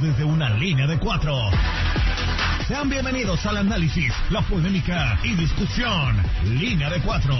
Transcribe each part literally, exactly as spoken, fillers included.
desde una línea de cuatro. Sean bienvenidos al análisis, la polémica y discusión. Línea de cuatro.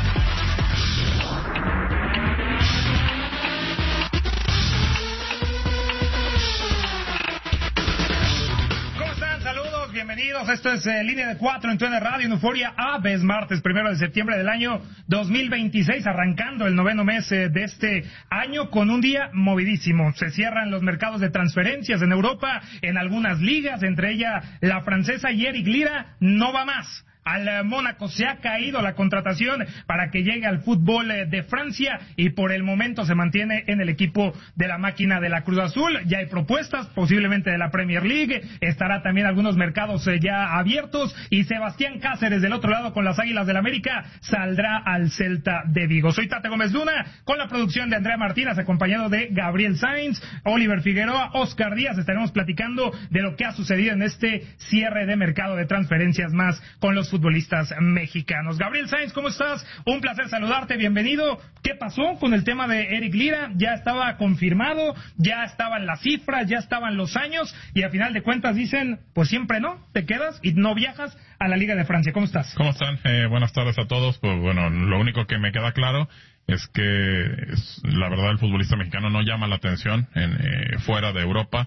Bienvenidos, esto es eh, Línea de Cuatro en T N T Radio, en Euforia A B. Es martes, primero de septiembre del año dos mil veintiséis, arrancando el noveno mes eh, de este año con un día movidísimo. Se cierran los mercados de transferencias en Europa, en algunas ligas, entre ellas la francesa, y Eric Lira no va más. Al Mónaco se ha caído la contratación para que llegue al fútbol de Francia y por el momento se mantiene en el equipo de la máquina de la Cruz Azul. Ya hay propuestas, posiblemente de la Premier League, estará también algunos mercados ya abiertos y Sebastián Cáceres del otro lado con las Águilas del América saldrá al Celta de Vigo. Soy Tate Gómez Luna con la producción de Andrea Martínez, acompañado de Gabriel Sainz, Oliver Figueroa, Oscar Díaz. Estaremos platicando de lo que ha sucedido en este cierre de mercado de transferencias más con los futbolistas mexicanos. Gabriel Sainz, ¿cómo estás? Un placer saludarte, bienvenido. ¿Qué pasó con el tema de Eric Lira? Ya estaba confirmado, ya estaban las cifras, ya estaban los años y a final de cuentas dicen, pues siempre no, te quedas y no viajas a la Liga de Francia. ¿Cómo estás? ¿Cómo están? Eh, buenas tardes a todos. Pues bueno, lo único que me queda claro es que es, la verdad el futbolista mexicano no llama la atención en, eh, fuera de Europa.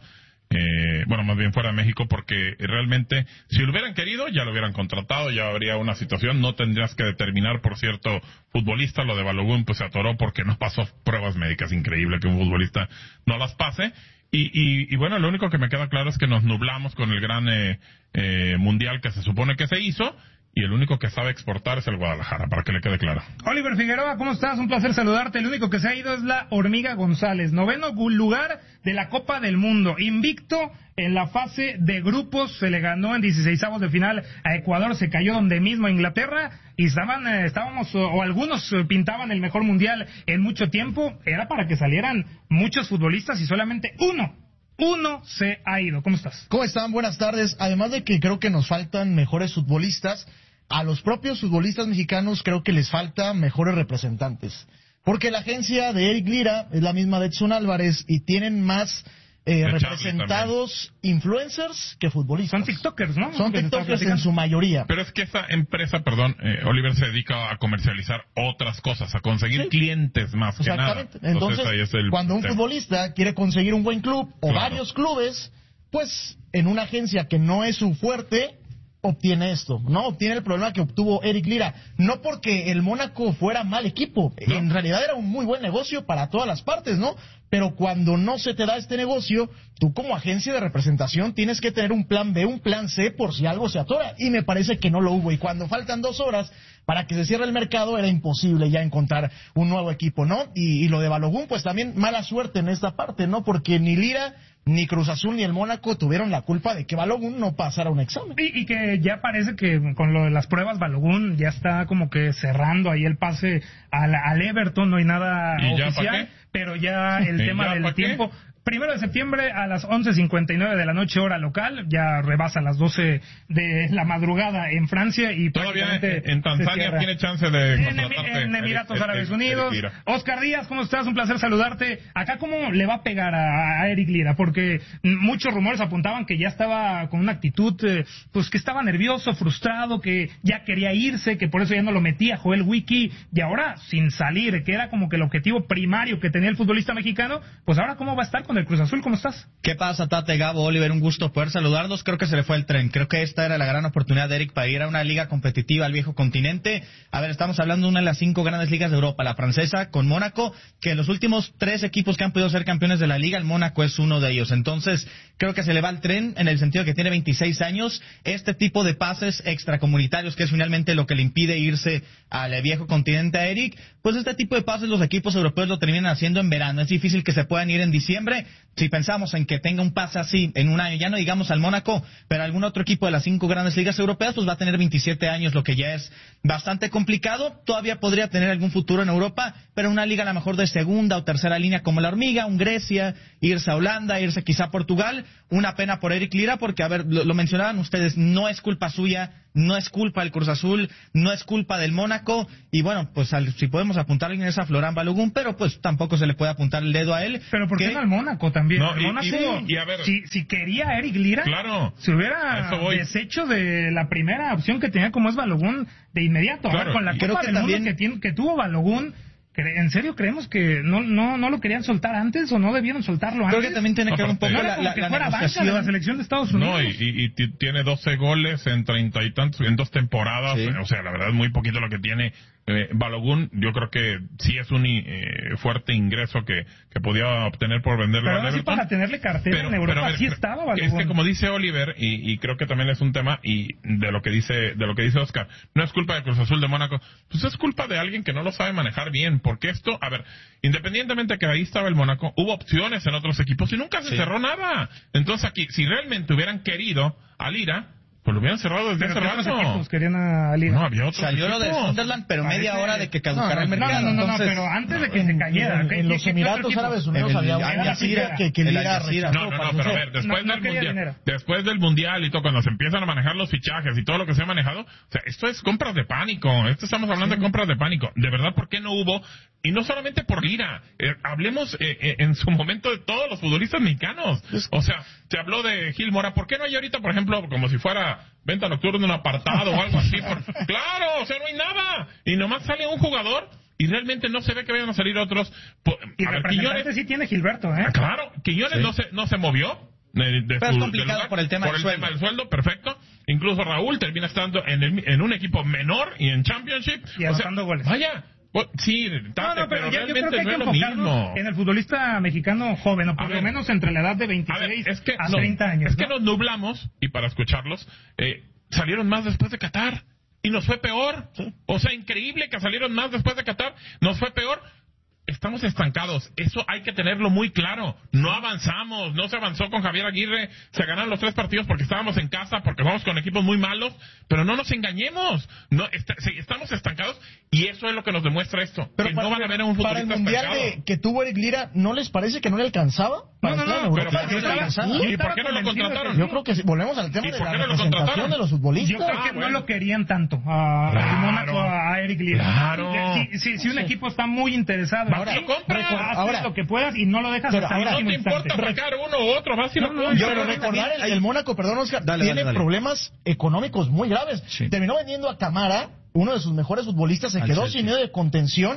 Eh, bueno, más bien fuera de México, porque realmente si lo hubieran querido ya lo hubieran contratado, ya habría una situación, no tendrías que determinar por cierto futbolista. Lo de Balogun pues se atoró porque no pasó pruebas médicas. Increíble que un futbolista no las pase. Y, y, y bueno, lo único que me queda claro es que nos nublamos con el gran eh, eh, mundial que se supone que se hizo. Y el único que sabe exportar es el Guadalajara, para que le quede claro. Oliver Figueroa, ¿cómo estás? Un placer saludarte. El único que se ha ido es la Hormiga González. Noveno lugar de la Copa del Mundo. Invicto en la fase de grupos. Se le ganó en dieciseisavos de final a Ecuador. Se cayó donde mismo a Inglaterra. Y estaban, eh, estábamos, o, o algunos eh, pintaban el mejor mundial en mucho tiempo. Era para que salieran muchos futbolistas y solamente uno. Uno se ha ido. ¿Cómo estás? ¿Cómo están? Buenas tardes. Además de que creo que nos faltan mejores futbolistas, a los propios futbolistas mexicanos creo que les falta mejores representantes. Porque la agencia de Eric Lira es la misma de Edson Álvarez y tienen más eh, representados influencers que futbolistas. Son tiktokers, ¿no? Son tiktokers en su mayoría. Pero es que esa empresa, perdón, eh, Oliver, se dedica a comercializar otras cosas, a conseguir sí. clientes más que nada. Exactamente. Entonces, Entonces ahí es el cuando un tema. futbolista quiere conseguir un buen club o claro. varios clubes, pues en una agencia que no es su fuerte, obtiene esto, ¿no? Obtiene el problema que obtuvo Eric Lira. No porque el Mónaco fuera mal equipo, no. En realidad era un muy buen negocio para todas las partes, ¿no? Pero cuando no se te da este negocio, tú como agencia de representación tienes que tener un plan B, un plan C por si algo se atora. Y me parece que no lo hubo. Y cuando faltan dos horas para que se cierre el mercado, era imposible ya encontrar un nuevo equipo, ¿no? Y, y lo de Balogun, pues también mala suerte en esta parte, ¿no? Porque ni Lira, ni Cruz Azul, ni el Mónaco tuvieron la culpa de que Balogun no pasara un examen. Y, y que ya parece que con lo de las pruebas Balogun ya está como que cerrando ahí el pase al, al Everton, no hay nada oficial, pero ya el tema del tiempo... Qué? Primero de septiembre a las once cincuenta y nueve de la noche, hora local, ya rebasa las doce de la madrugada en Francia y todavía en Tanzania tiene chance de en, en Emiratos el, Árabes el, Unidos. El, Oscar Díaz, ¿cómo estás? Un placer saludarte. Acá, ¿cómo le va a pegar a, a Eric Lira? Porque muchos rumores apuntaban que ya estaba con una actitud, eh, pues que estaba nervioso, frustrado, que ya quería irse, que por eso ya no lo metía Joel Wiki, y ahora sin salir, que era como que el objetivo primario que tenía el futbolista mexicano, pues ahora ¿cómo va a estar con el Cruz Azul? ¿Cómo estás? ¿Qué pasa, Tate, Gabo, Oliver? Un gusto poder saludarlos. Creo que se le fue el tren. Creo que esta era la gran oportunidad de Eric para ir a una liga competitiva al viejo continente. A ver, estamos hablando de una de las cinco grandes ligas de Europa, la francesa con Mónaco, que los últimos tres equipos que han podido ser campeones de la liga, el Mónaco es uno de ellos. Entonces, creo que se le va el tren en el sentido de que tiene veintiséis años. Este tipo de pases extracomunitarios, que es finalmente lo que le impide irse al viejo continente a Eric, pues este tipo de pases los equipos europeos lo terminan haciendo en verano. Es difícil que se puedan ir en diciembre. Si pensamos en que tenga un pase así en un año, ya no digamos al Mónaco, pero algún otro equipo de las cinco grandes ligas europeas, pues va a tener veintisiete años, lo que ya es bastante complicado. Todavía podría tener algún futuro en Europa, pero una liga a lo mejor de segunda o tercera línea como la Hormiga, un Grecia, irse a Holanda, irse quizá a Portugal, una pena por Eric Lira, porque, a ver, lo, lo mencionaban ustedes, no es culpa suya, no es culpa del Cruz Azul, no es culpa del Mónaco, y bueno, pues al, si podemos apuntar a esa Florán Balogun, pero pues tampoco se le puede apuntar el dedo a él. Pero ¿por que... qué no al Mónaco también? No, el y, Mónaco, y, y a ver, si, si quería a Eric Lira, claro, se hubiera deshecho de la primera opción que tenía como es Balogun de inmediato. Claro, Ahora, con la creo Copa que del también... Mundo que, tiene, que tuvo Balogun, ¿en serio creemos que no no no lo querían soltar antes o no debieron soltarlo antes? Creo que también tiene que ver un poco no la, la, que la fuera negociación banca de la selección de Estados Unidos. No, y, y, y tiene doce goles en treinta y tantos, en dos temporadas, sí. O sea, la verdad es muy poquito lo que tiene. Eh, Balogun, yo creo que sí es un eh, fuerte ingreso que, que podía obtener por venderlo pero a así Everton. para tenerle cartera pero, en Europa, pero a ver, sí estaba Balogun. Es que como dice Oliver, y, y creo que también es un tema, y de lo que dice de lo que dice Oscar, no es culpa de Cruz Azul de Mónaco, pues es culpa de alguien que no lo sabe manejar bien, porque esto, a ver, independientemente que ahí estaba el Mónaco, hubo opciones en otros equipos y nunca se sí. cerró nada. Entonces aquí, si realmente hubieran querido a Lira, pues lo hubieran cerrado desde pero hace ¿qué otros rato. equipos querían a Lira? No, había otros Salió lo de equipos. Sunderland, pero Parece... media hora de que caducara no, el no, mercado. No, no, no, Entonces, pero antes de que se cayera. En, ¿qué, en qué, los qué Emiratos otro Árabes equipo? Unidos El- había el una Al Jazeera, noticia que, que el Lira Al Jazeera. No, no, no, pero a ver, después No, no del quería mundial, dinero. después del mundial y todo, cuando se empiezan a manejar los fichajes y todo lo que se ha manejado, o sea, esto es compras de pánico, esto estamos hablando de compras de pánico. De verdad, ¿por qué no hubo? Y no solamente por Lira, eh, hablemos eh, eh, en su momento de todos los futbolistas mexicanos. O sea, se habló de Gil Mora, ¿por qué no hay ahorita, por ejemplo, como si fuera venta nocturna en un apartado o algo así? Por... Claro, o sea, no hay nada. Y nomás sale un jugador y realmente no se ve que vayan a salir otros. Y a ver, representante Quiñones, sí tiene Gilberto, ¿eh? Ah, claro, Quiñones Sí. no se no se movió de, de Pero su, es complicado lugar, por el tema por del el sueldo. tema del sueldo, perfecto. Incluso Raúl termina estando en, el, en un equipo menor y en Championship. Y anotando goles. Vaya, pues, sí, No, tate, no, pero, pero yo, yo creo realmente que hay no que es lo enfocarnos mismo. en el futbolista mexicano joven, o por A lo ver. menos entre la edad de A ver, veintiséis es que a no, treinta años. es que ¿no? nos nublamos y para escucharlos eh, salieron más después de Qatar y nos fue peor. Sí. O sea, increíble que salieron más después de Qatar, nos fue peor. Estamos estancados, eso hay que tenerlo muy claro. No avanzamos, no se avanzó con Javier Aguirre, se ganaron los tres partidos porque estábamos en casa, porque vamos con equipos muy malos, pero no nos engañemos, no est sí, estamos estancados y eso es lo que nos demuestra esto. Pero que para, no van a ver a un para el futbolista mundial estancado. de, que tuvo Eric Lira, ¿no les parece que no le alcanzaba? Para No, no, estar en no, pero Europa? ¿por qué ¿No le no lo- alcanzaba? ¿Y Yo por qué no lo estaba convencido contrataron? que Yo creo que sí. Volvemos al tema ¿Y de por la qué no lo representación contrataron? de los Yo futbolistas. creo que Ah, no bueno. lo querían tanto a, Claro. a Mónaco, a Eric Lira. Claro. Si, si, si un equipo está muy interesado en Ahora, ti, lo compras. haz Ahora. lo que puedas y no lo dejas Pero hasta el ahora, No último te instante. importa sacar uno u otro, vas y lo No, no, compras. Yo pero pero recordar, el, hay- el Mónaco, perdón, Oscar, Dale, tiene dale, dale. problemas económicos muy graves. Sí. Terminó vendiendo a Camara, uno de sus mejores futbolistas, se Al quedó Chelsea. sin medio de contención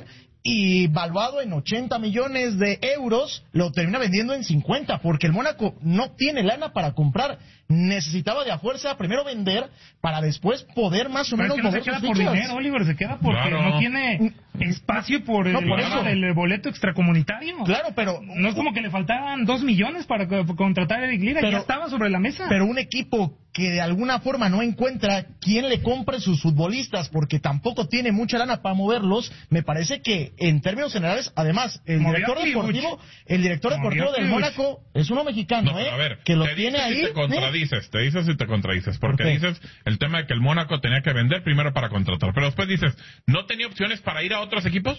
y valuado en ochenta millones de euros, lo termina vendiendo en cincuenta, porque el Mónaco no tiene lana para comprar. Necesitaba de a fuerza primero vender para después poder más o Pero es menos que no se mover queda sus por fichas. dinero, Oliver, se queda porque Claro. no tiene espacio por el No, por tema eso. del boleto extracomunitario. Claro, pero No es como que le faltaban dos millones para co- contratar a Eric Lira, Pero- ya estaba sobre la mesa. Pero un equipo que de alguna forma no encuentra quién le compre sus futbolistas porque tampoco tiene mucha lana para moverlos, me parece que en términos generales, además, el Movió director a Klibuch. deportivo, el director Movió deportivo a del Klibuch. Mónaco es uno mexicano, No, ¿eh? pero a ver, que lo te tiene dices ahí. y te ¿eh? contradices, te dices y te contradices, porque ¿Por qué? dices el tema de que el Mónaco tenía que vender primero para contratar, pero después dices, ¿no tenía opciones para ir a otros equipos?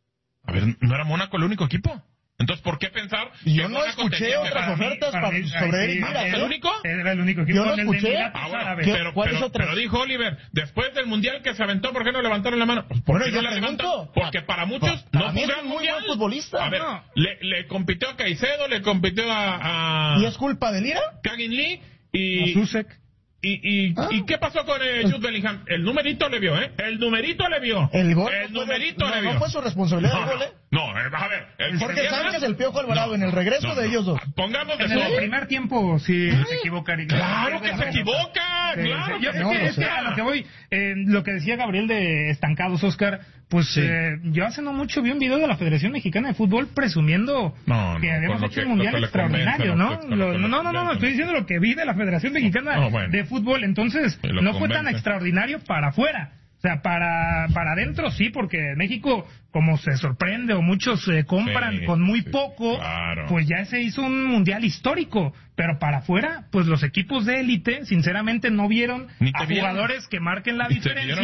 A ver, ¿no era Mónaco el único equipo? Entonces, ¿por qué pensar Y que yo no Mónaco escuché tenía que otras ganar? ofertas Para para- mí, sobre ahí Eric sí, Lira, ¿es ¿eh? el único? Era el único equipo. Yo no el de escuché. Emiratos Ah, bueno, Árabes. ¿Qué? pero, ¿Cuáles pero, otras? pero dijo Oliver, después del mundial que se aventó, ¿por qué no levantaron la mano? Pues, ¿por Bueno, qué yo no la pregunto. levantan? Porque para muchos Para no mí fue un es gran un muy mundial. buen futbolista. A ver, No. le, le compitió a Caicedo, le compitió a, a ¿Y es culpa de Lira? Kagin Lee y... Susek. ¿Y, y, Ah. ¿Y qué pasó con eh, Jude Bellingham? El numerito le vio, ¿eh? El numerito le vio. El gol. El no fue de- numerito no, le vio. no fue su responsabilidad No, el gol, ¿eh? no, eh, a ver. El Jorge que Sánchez, pierda- el Piojo Alvarado, en el regreso no, de no. ellos dos. Pongamos de En el sobre. primer tiempo sí se equivoca Eric Lira. Claro que Pierde se la equivoca, Sí, claro sí. Yo- que es no, que, no es que sé. a lo que voy, eh, lo que decía Gabriel de estancados, Oscar, pues Sí. eh, yo hace no mucho vi un video de la Federación Mexicana de Fútbol presumiendo No, no, que habíamos con lo hecho que- un mundial lo que le extraordinario, convencen a ¿no? usted, con lo Lo- que le no, no, no, no, convencen. estoy diciendo lo que vi de la Federación Mexicana No, bueno. de Fútbol, entonces Y lo no fue tan convence. extraordinario para afuera. O sea, para para adentro sí, porque México, como se sorprende o muchos eh, compran Sí, con muy sí, poco, claro. pues ya se hizo un mundial histórico. Pero para afuera, pues los equipos de élite, sinceramente, no vieron Ni te a vieron. jugadores que marquen la Ni te diferencia vieron.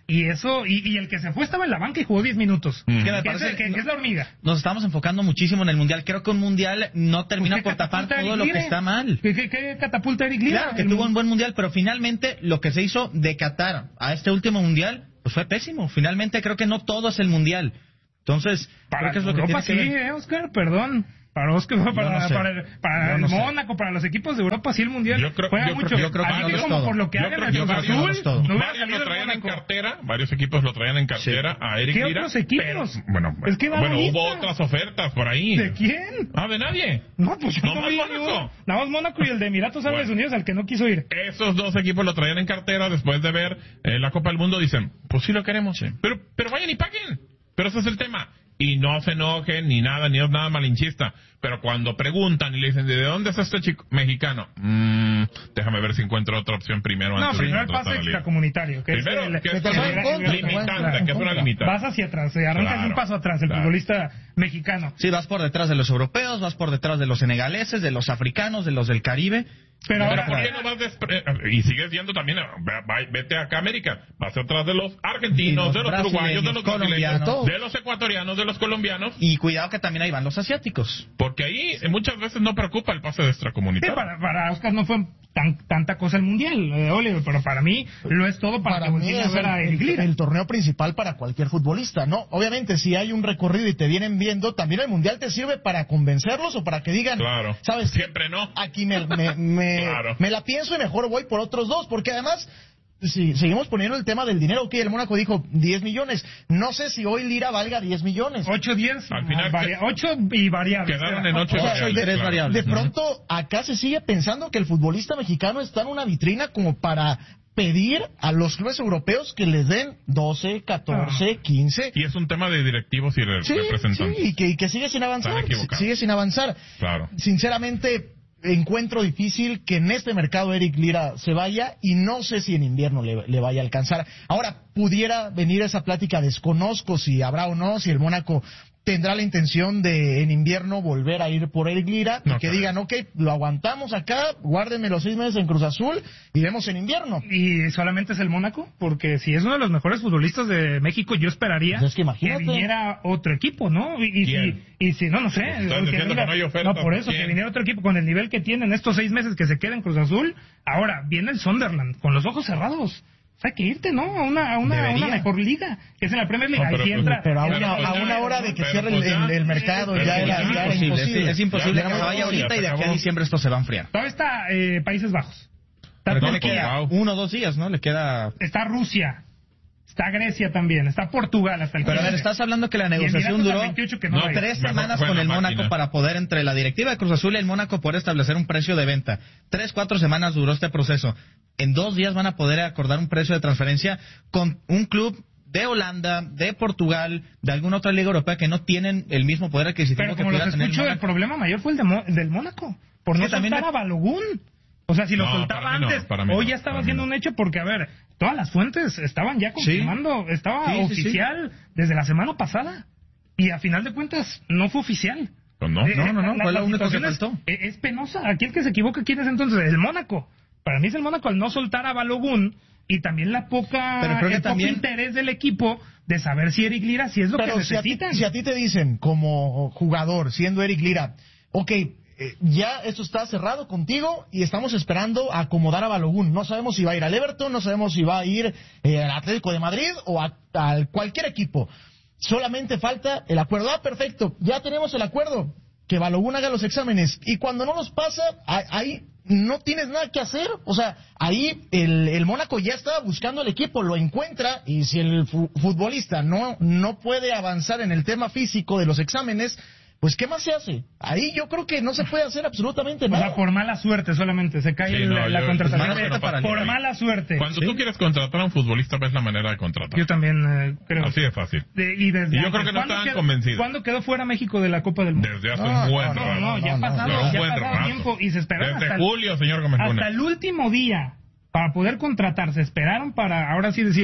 Y eso, y, y el que se fue estaba en la banca y jugó diez minutos. Mm. Que me Que, parece es, que, no, que es la hormiga. Nos estamos enfocando muchísimo en el Mundial. Creo que un Mundial no termina Pues, por tapar catapulta todo Eric lo que Lira? está mal. ¿Qué, qué, qué catapulta Eric Lira? Claro, que El- tuvo un buen Mundial, pero finalmente lo que se hizo de Qatar a este último Mundial pues fue pésimo. Finalmente creo que no todo es el Mundial. Entonces, Para creo que es lo que Europa tiene que sí, ver. eh, Oscar, perdón. Para Oscar, para, no sé. para el, para Yo el no sé. Mónaco, para los equipos de Europa, sí el Mundial Yo creo- juega yo mucho. creo- yo creo que Aquí no lo es como todo. por lo que Yo hagan creo- en yo Cruz creo que no lo Azul, es todo. no hubiera Varios salido lo el traían en Mónaco. cartera, varios equipos lo traían en cartera a Eric ¿Qué Lira. otros equipos? pero- bueno, Es que da bueno, la hubo lista. otras ofertas por ahí. ¿De quién? Ah, de nadie. No, pues yo No no más vi Mónaco. ninguno. Nada más Mónaco y el de Emiratos Árabes Bueno. Unidos, al que no quiso ir. Esos dos equipos lo traían en cartera después de ver eh, la Copa del Mundo. Dicen, pues sí lo queremos. Pero, pero vayan y paguen. Pero ese es el tema. Y no se enojen ni nada, ni es nada malinchista. Pero cuando preguntan y le dicen, ¿de dónde es este chico mexicano? Mm, déjame ver si encuentro otra opción primero. No, antes de primero el contratar pase a Lira. extracomunitario, que Primero, es el, que es el- te una vas en contra, limitante, que es una contra. limitante. vas hacia atrás, se arrancas Claro, un paso atrás el claro. futbolista mexicano. Sí, vas por detrás de los europeos, vas por detrás de los senegaleses, de los africanos, de los del Caribe. Pero Pero ahora, ¿por qué no vas despre- y sigues yendo también? a- va- va- vete acá a América. Vas atrás de los argentinos, Y los de los uruguayos, de los brasileños, brasileños, colombianos. de los ecuatorianos, de los colombianos. Y cuidado que también ahí van los asiáticos. Porque ahí eh, muchas veces no preocupa el pase de sí, extracomunitario. para, para Oscar no fue tan, tanta cosa el Mundial, eh, Oliver, pero para mí lo es todo para, Para que mí volteen a es ver a el, Eric el- Lira. el torneo principal para cualquier futbolista, ¿no? Obviamente, si hay un recorrido y te vienen viendo, también el Mundial te sirve para convencerlos o para que digan, Claro. ¿sabes qué? Siempre no. Aquí me, me, me, Claro. me la pienso y mejor voy por otros dos, porque además, si seguimos poniendo el tema del dinero, que el Mónaco dijo diez millones, no sé si hoy Lira valga diez millones. ocho diez, Al final varia- que- ocho y variables. Quedaron en ocho O sea, variables, de, tres claro. variables. de pronto, acá se sigue pensando que el futbolista mexicano está en una vitrina como para pedir a los clubes europeos que les den doce, catorce, quince. Y es un tema de directivos y re- Sí, representantes. sí, y que, y que sigue sin avanzar. Están equivocados. Sigue sin avanzar. Claro. Sinceramente, encuentro difícil que en este mercado Eric Lira se vaya y no sé si en invierno le, le vaya a alcanzar. Ahora, pudiera venir esa plática, desconozco si habrá o no, si el Mónaco tendrá la intención de en invierno volver a ir por Eric Lira y No que creo. digan, ok, lo aguantamos acá, guárdenme los seis meses en Cruz Azul y vemos en invierno. Y solamente es el Mónaco, porque si es uno de los mejores futbolistas de México, yo esperaría Pues es que imagínate. viniera otro equipo, ¿no? Y, y ¿Quién? si, y si, no, no sé. Estás que diciendo venga- que no hay oferta, no, por eso, ¿quién? que viniera otro equipo con el nivel que tiene en estos seis meses que se queda en Cruz Azul. Ahora, viene el Sunderland, con los ojos cerrados. Hay que irte, ¿no? A una, a una, a una Debería. mejor liga, que es en la Premier League. No, pero Ahí sí pues- entra. Pero a Pero una, pues a ya- una hora de que pero cierre el, pues ya- el- el mercado, pero ya pues era, ya ya era imposible, imposible. Es, es imposible Ya que no se va, vaya ya ahorita se y de aquí a acabó. diciembre esto se va a enfriar. Todavía está eh, Países Bajos. Está Pero ¿qué le Turquía. queda? wow. Uno o dos días, ¿no? Le queda... Está Rusia. Está Grecia también. Está Portugal hasta el Pero a ver, quince. estás hablando que la Y el negociación Emiratos duró al veintiocho que no No, hay. tres Mejor semanas fue con la el Mónaco máquina. para poder, entre la directiva de Cruz Azul y el Mónaco, poder establecer un precio de venta. Tres, cuatro semanas duró este proceso. En dos días van a poder acordar un precio de transferencia con un club de Holanda, de Portugal, de alguna otra liga europea que no tienen el mismo poder adquisitivo Pero que como los pudiera tener el escucho, el Mónaco. problema mayor fue el de Mo- del Mónaco. Por Es no que también soltar de- a Balogun. O sea, si lo No, soltaba para mí no, antes, para mí hoy no, ya estaba para mí siendo no. un hecho porque, a ver, todas las fuentes estaban ya confirmando, estaba Sí, sí, sí. oficial desde la semana pasada. Y a final de cuentas, no fue oficial. Pues no. Eh, no, no, no, la- fue la lo único que situación es- faltó. Es, es penosa. Aquí el que se equivoca, ¿quién es entonces? El Mónaco. Para mí es el Mónaco al no soltar a Balogun y también la poca, Pero creo que el poco también- interés del equipo de saber si Eric Lira, si es lo Pero que si a, ti, necesitan. si a ti te dicen, como jugador, siendo Eric Lira, ok, eh, ya esto está cerrado contigo y estamos esperando a acomodar a Balogun. No sabemos si va a ir al Everton, no sabemos si va a ir eh, al Atlético de Madrid o a, a cualquier equipo. Solamente falta el acuerdo. Ah, perfecto, ya tenemos el acuerdo. Que Balogun haga los exámenes. Y cuando no los pasa, a- ahí no tienes nada que hacer. O sea, ahí el, el Mónaco ya estaba buscando el equipo, lo encuentra. Y si el fu- futbolista no, no puede avanzar en el tema físico de los exámenes, pues ¿qué más se hace? Ahí yo creo que no se puede hacer absolutamente O nada. sea, por mala suerte solamente se cae Sí, el- no, la yo- contratación. mala de- suerte para por mí. mala suerte. Cuando ¿Sí? tú quieres contratar a un futbolista, ves la manera de contratar. Yo también eh, creo. Así de fácil. De- y desde Y yo antes. creo que no ¿Cuándo estaban quedó- convencidos. ¿Cuándo quedó fuera México de la Copa del Mundo? Desde hace No, un buen no, No, rato. no, ya ha no, pasado, no, un ya ha buen pasado rato. tiempo y se esperaron Desde hasta el- julio, señor Gómez Luna. hasta el último día para poder contratar. Se esperaron para ahora sí decir,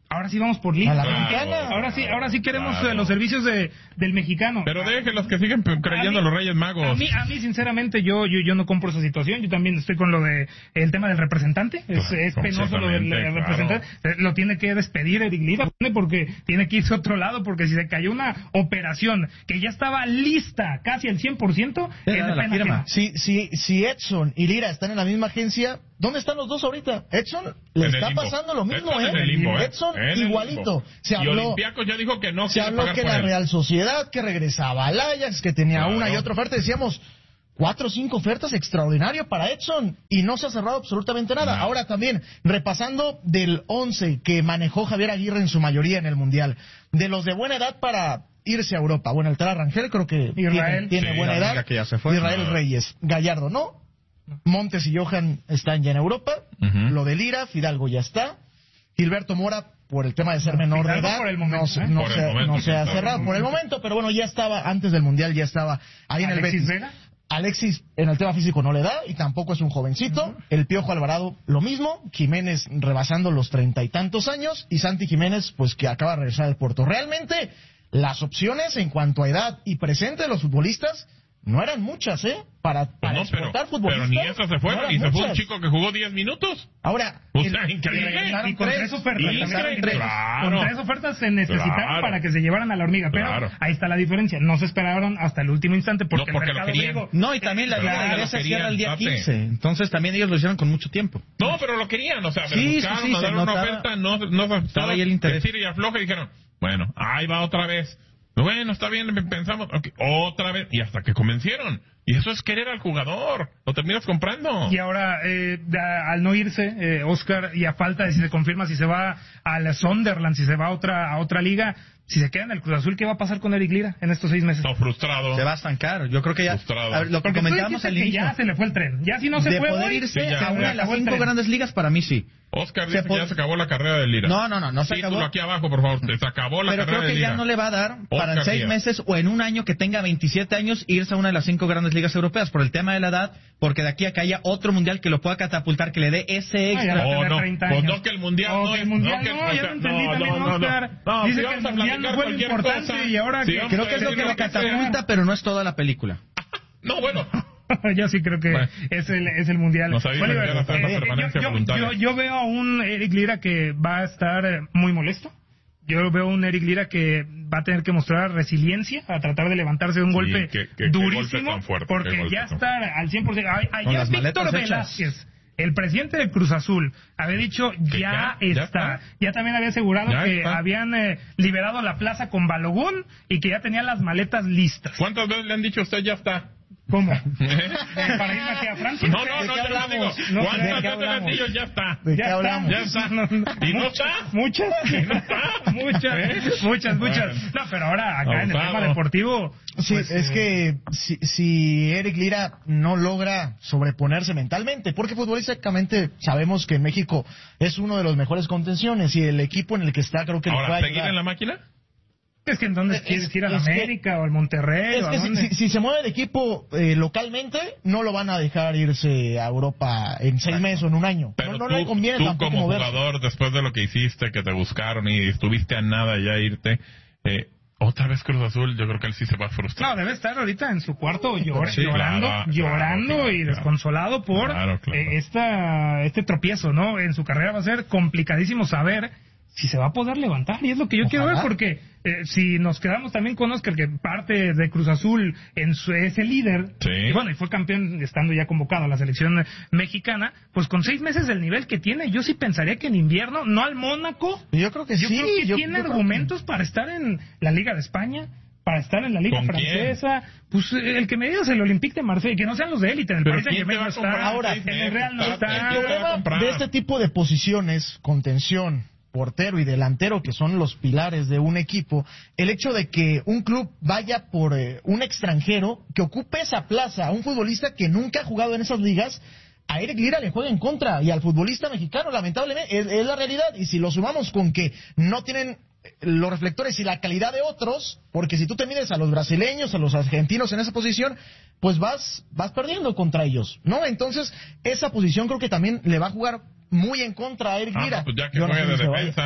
Ahora sí vamos por liga. A la Claro. mexicana. Ahora sí, ahora sí queremos Claro. eh, los servicios de, del mexicano. Pero deje los que siguen p- creyendo A a mí- los Reyes Magos. A mí, a mí sinceramente, yo, yo yo no compro esa situación. Yo también estoy con lo de el tema del representante. Es, Claro, es penoso lo del eh, completamente, representante. Eh, Lo tiene que despedir Eric Lira porque tiene que irse a otro lado, porque si se cayó una operación que ya estaba lista casi al cien por ciento, Sí, es de la pena firma. ajena. Si, si, si Edson y Lira están en la misma agencia, ¿dónde están los dos ahorita? Edson le En el está limbo. pasando lo mismo, Están ¿eh? en el limbo, ¿eh? Edson En el igualito. limbo. Se Y habló, Olympiacos ya dijo que no se quiere habló pagar que por la él. Real Sociedad, que regresaba al Ajax, que tenía Claro. una y otra oferta. Decíamos, cuatro o cinco ofertas extraordinario para Edson y no se ha cerrado absolutamente nada. No. Ahora también, repasando del once que manejó Javier Aguirre en su mayoría en el Mundial, de los de buena edad para irse a Europa. Bueno, el Tal Rangel creo que Israel. tiene, tiene Sí, buena la edad. liga que ya se fue. Israel No. Reyes. Gallardo no. Montes y Johan están ya en Europa. Ujú. Lo de Lira, Fidalgo ya está. Gilberto Mora, por el tema de ser menor de Fidalgo edad, por el momento, no, se- ¿eh? no Por el se, momento, no se ha sí, cerrado por el momento, pero bueno, ya estaba, antes del Mundial ya estaba ahí en el Alexis Betis. Vega. Alexis en el tema físico no le da y tampoco es un jovencito. El Piojo Alvarado lo mismo. Jiménez rebasando los treinta y tantos años. Y Santi Jiménez, pues que acaba de regresar del Porto. Realmente, las opciones en cuanto a edad y presente de los futbolistas no eran muchas, ¿eh? Para, Pues para no, pero, exportar pero futbolistas. ni esas se fueron no y eran se fue un muchas. chico que jugó diez minutos. Ahora, O el- sea, increíble. Y con tres ofertas. Increíble, también, claro. tres. Con tres ofertas se necesitaron Claro. para que se llevaran a la hormiga. Pero Claro. ahí está la diferencia. No se esperaron hasta el último instante porque, No, porque el lo mercado querían. griego- No, y también la Pero liga de claro, Grecia querían, cierra el día Tate. quince. Entonces también ellos lo hicieron con mucho tiempo. No, pero lo querían, o sea, pero Sí, buscaron, sí, sí, se mandaron una notaba- oferta, no, no se estaba ahí el interés. Tira y afloja y dijeron, bueno, ahí va otra vez. Bueno, está bien, pensamos, ok, otra vez, y hasta que convencieron. Y eso es querer al jugador, lo terminas comprando. Y ahora, eh, da- al no irse, eh, Oscar, y a falta de si se confirma si se va al Sunderland, si se va a otra, a otra liga, si se queda en el Cruz Azul, ¿qué va a pasar con Eric Lira en estos seis meses? Está frustrado. Se va a estancar. Yo creo que ya. Frustrado. A ver, lo que Porque tú comentábamos dijiste al que inicio. ya se le fue el tren. Ya si no se de fue poder hoy, irse sí, ya, a una de las acabó el cinco tren. grandes ligas, para mí sí. Oscar Se dice que pod- ya se acabó la carrera de Lira. No, no, no, no se Título acabó. aquí abajo, por favor, se acabó la Pero carrera creo que de Lira. ya no le va a dar para en Oscar seis Díaz. meses o en un año que tenga veintisiete años irse a una de las cinco grandes ligas europeas por el tema de la edad, porque de aquí a que haya otro mundial que lo pueda catapultar, que le dé ese Ah, ya extra. va a Oh, tener no. treinta Pues años. no, que el mundial Oh, no que es- el mundial no, que- no, o ya sea, lo entendí no, también, no, no, Oscar. no. Dice Si que vamos el a mundial no platicar fue lo cualquier importante cosa, y ahora si que... vamos Creo a que es lo decir que lo sea. catapulta, pero no es toda la película. No, bueno. Yo sí creo que Bueno. es el es el mundial. Nos avisa Oliver, que ya está en la eh, permanencia yo, yo, voluntaria. yo, yo veo a un Eric Lira que va a estar eh, muy molesto. Yo veo a un Eric Lira que va a tener que mostrar resiliencia a tratar de levantarse de un Sí, golpe qué- qué- qué durísimo, golpe tan fuerte, qué porque golpe ya tan está al cien por ciento. A- Con Ayer las Víctor maletas hechas. Velázquez, el presidente de Cruz Azul, había dicho Que ya, ya, ya está. está. Ya también había asegurado Ya que está. habían eh, liberado la plaza con Balogun y que ya tenían las maletas listas. ¿Cuántas veces le han dicho a usted ya está? ¿Cómo? ¿Eh? Eh, ¿Para irme aquí a Francia? No, no, ¿De no, qué yo no hablamos? digo. No, ¿de ¿Cuántas qué veces le han hablamos? dicho ya está? ¿De qué Ya hablamos? Ya está. ¿Y no está? Muchas, no está? muchas, ¿Eh? muchas, muchas. Bueno. No, pero ahora acá en el Abusado. tema deportivo, Sí, pues, es eh, que si, si Eric Lira no logra sobreponerse mentalmente, porque futbolísticamente sabemos que en México es uno de los mejores contenciones y el equipo en el que está creo que le Ahora, puede ¿seguir ayudar. en la máquina? es que entonces es- quieres ir a la es que- América o al Monterrey Es o a que si, dónde. si- si se mueve de equipo eh, localmente, no lo van a dejar irse a Europa en seis meses o en un año. Pero no no tú, le conviene tú tampoco como moverse. jugador, después de lo que hiciste, que te buscaron y estuviste a nada ya irte, eh, otra vez Cruz Azul, yo creo que él sí se va a frustrar. No, debe estar ahorita en su cuarto llor- Sí, llorando, claro, llorando claro, claro, y claro. desconsolado por Claro, claro. eh, esta, este tropiezo, ¿no? En su carrera va a ser complicadísimo saber si se va a poder levantar. Y es lo que yo quiero ver, Ojalá. porque eh, si nos quedamos también con Oscar, que parte de Cruz Azul en su, es el líder, Sí. y bueno, y fue campeón estando ya convocado a la selección mexicana, pues con seis meses del nivel que tiene, yo sí pensaría que en invierno, no al Mónaco, Yo creo que yo sí. creo que yo- tiene yo creo argumentos para estar en la Liga de España, para estar en la Liga ¿Con quién? Francesa. Pues eh, el que me digas el Olympique de Marsella, que no sean los de élite. En el Pero Paris ¿quién te Saint-Germain va no a está, comprar Ahora, seis en el meses? Real no ¿Quién está. te va a El problema comprar? de este tipo de posiciones, contención, portero y delantero, que son los pilares de un equipo, el hecho de que un club vaya por eh, un extranjero que ocupe esa plaza, un futbolista que nunca ha jugado en esas ligas, a Eric Lira le juega en contra y al futbolista mexicano, lamentablemente, es, es la realidad. Y si lo sumamos con que no tienen los reflectores y la calidad de otros, porque si tú te mides a los brasileños, a los argentinos en esa posición, pues vas vas perdiendo contra ellos, ¿no? Entonces, esa posición creo que también le va a jugar muy en contra a Eric Ah, Lira. pues ya que Yo no juegue sé de si se vaya. defensa.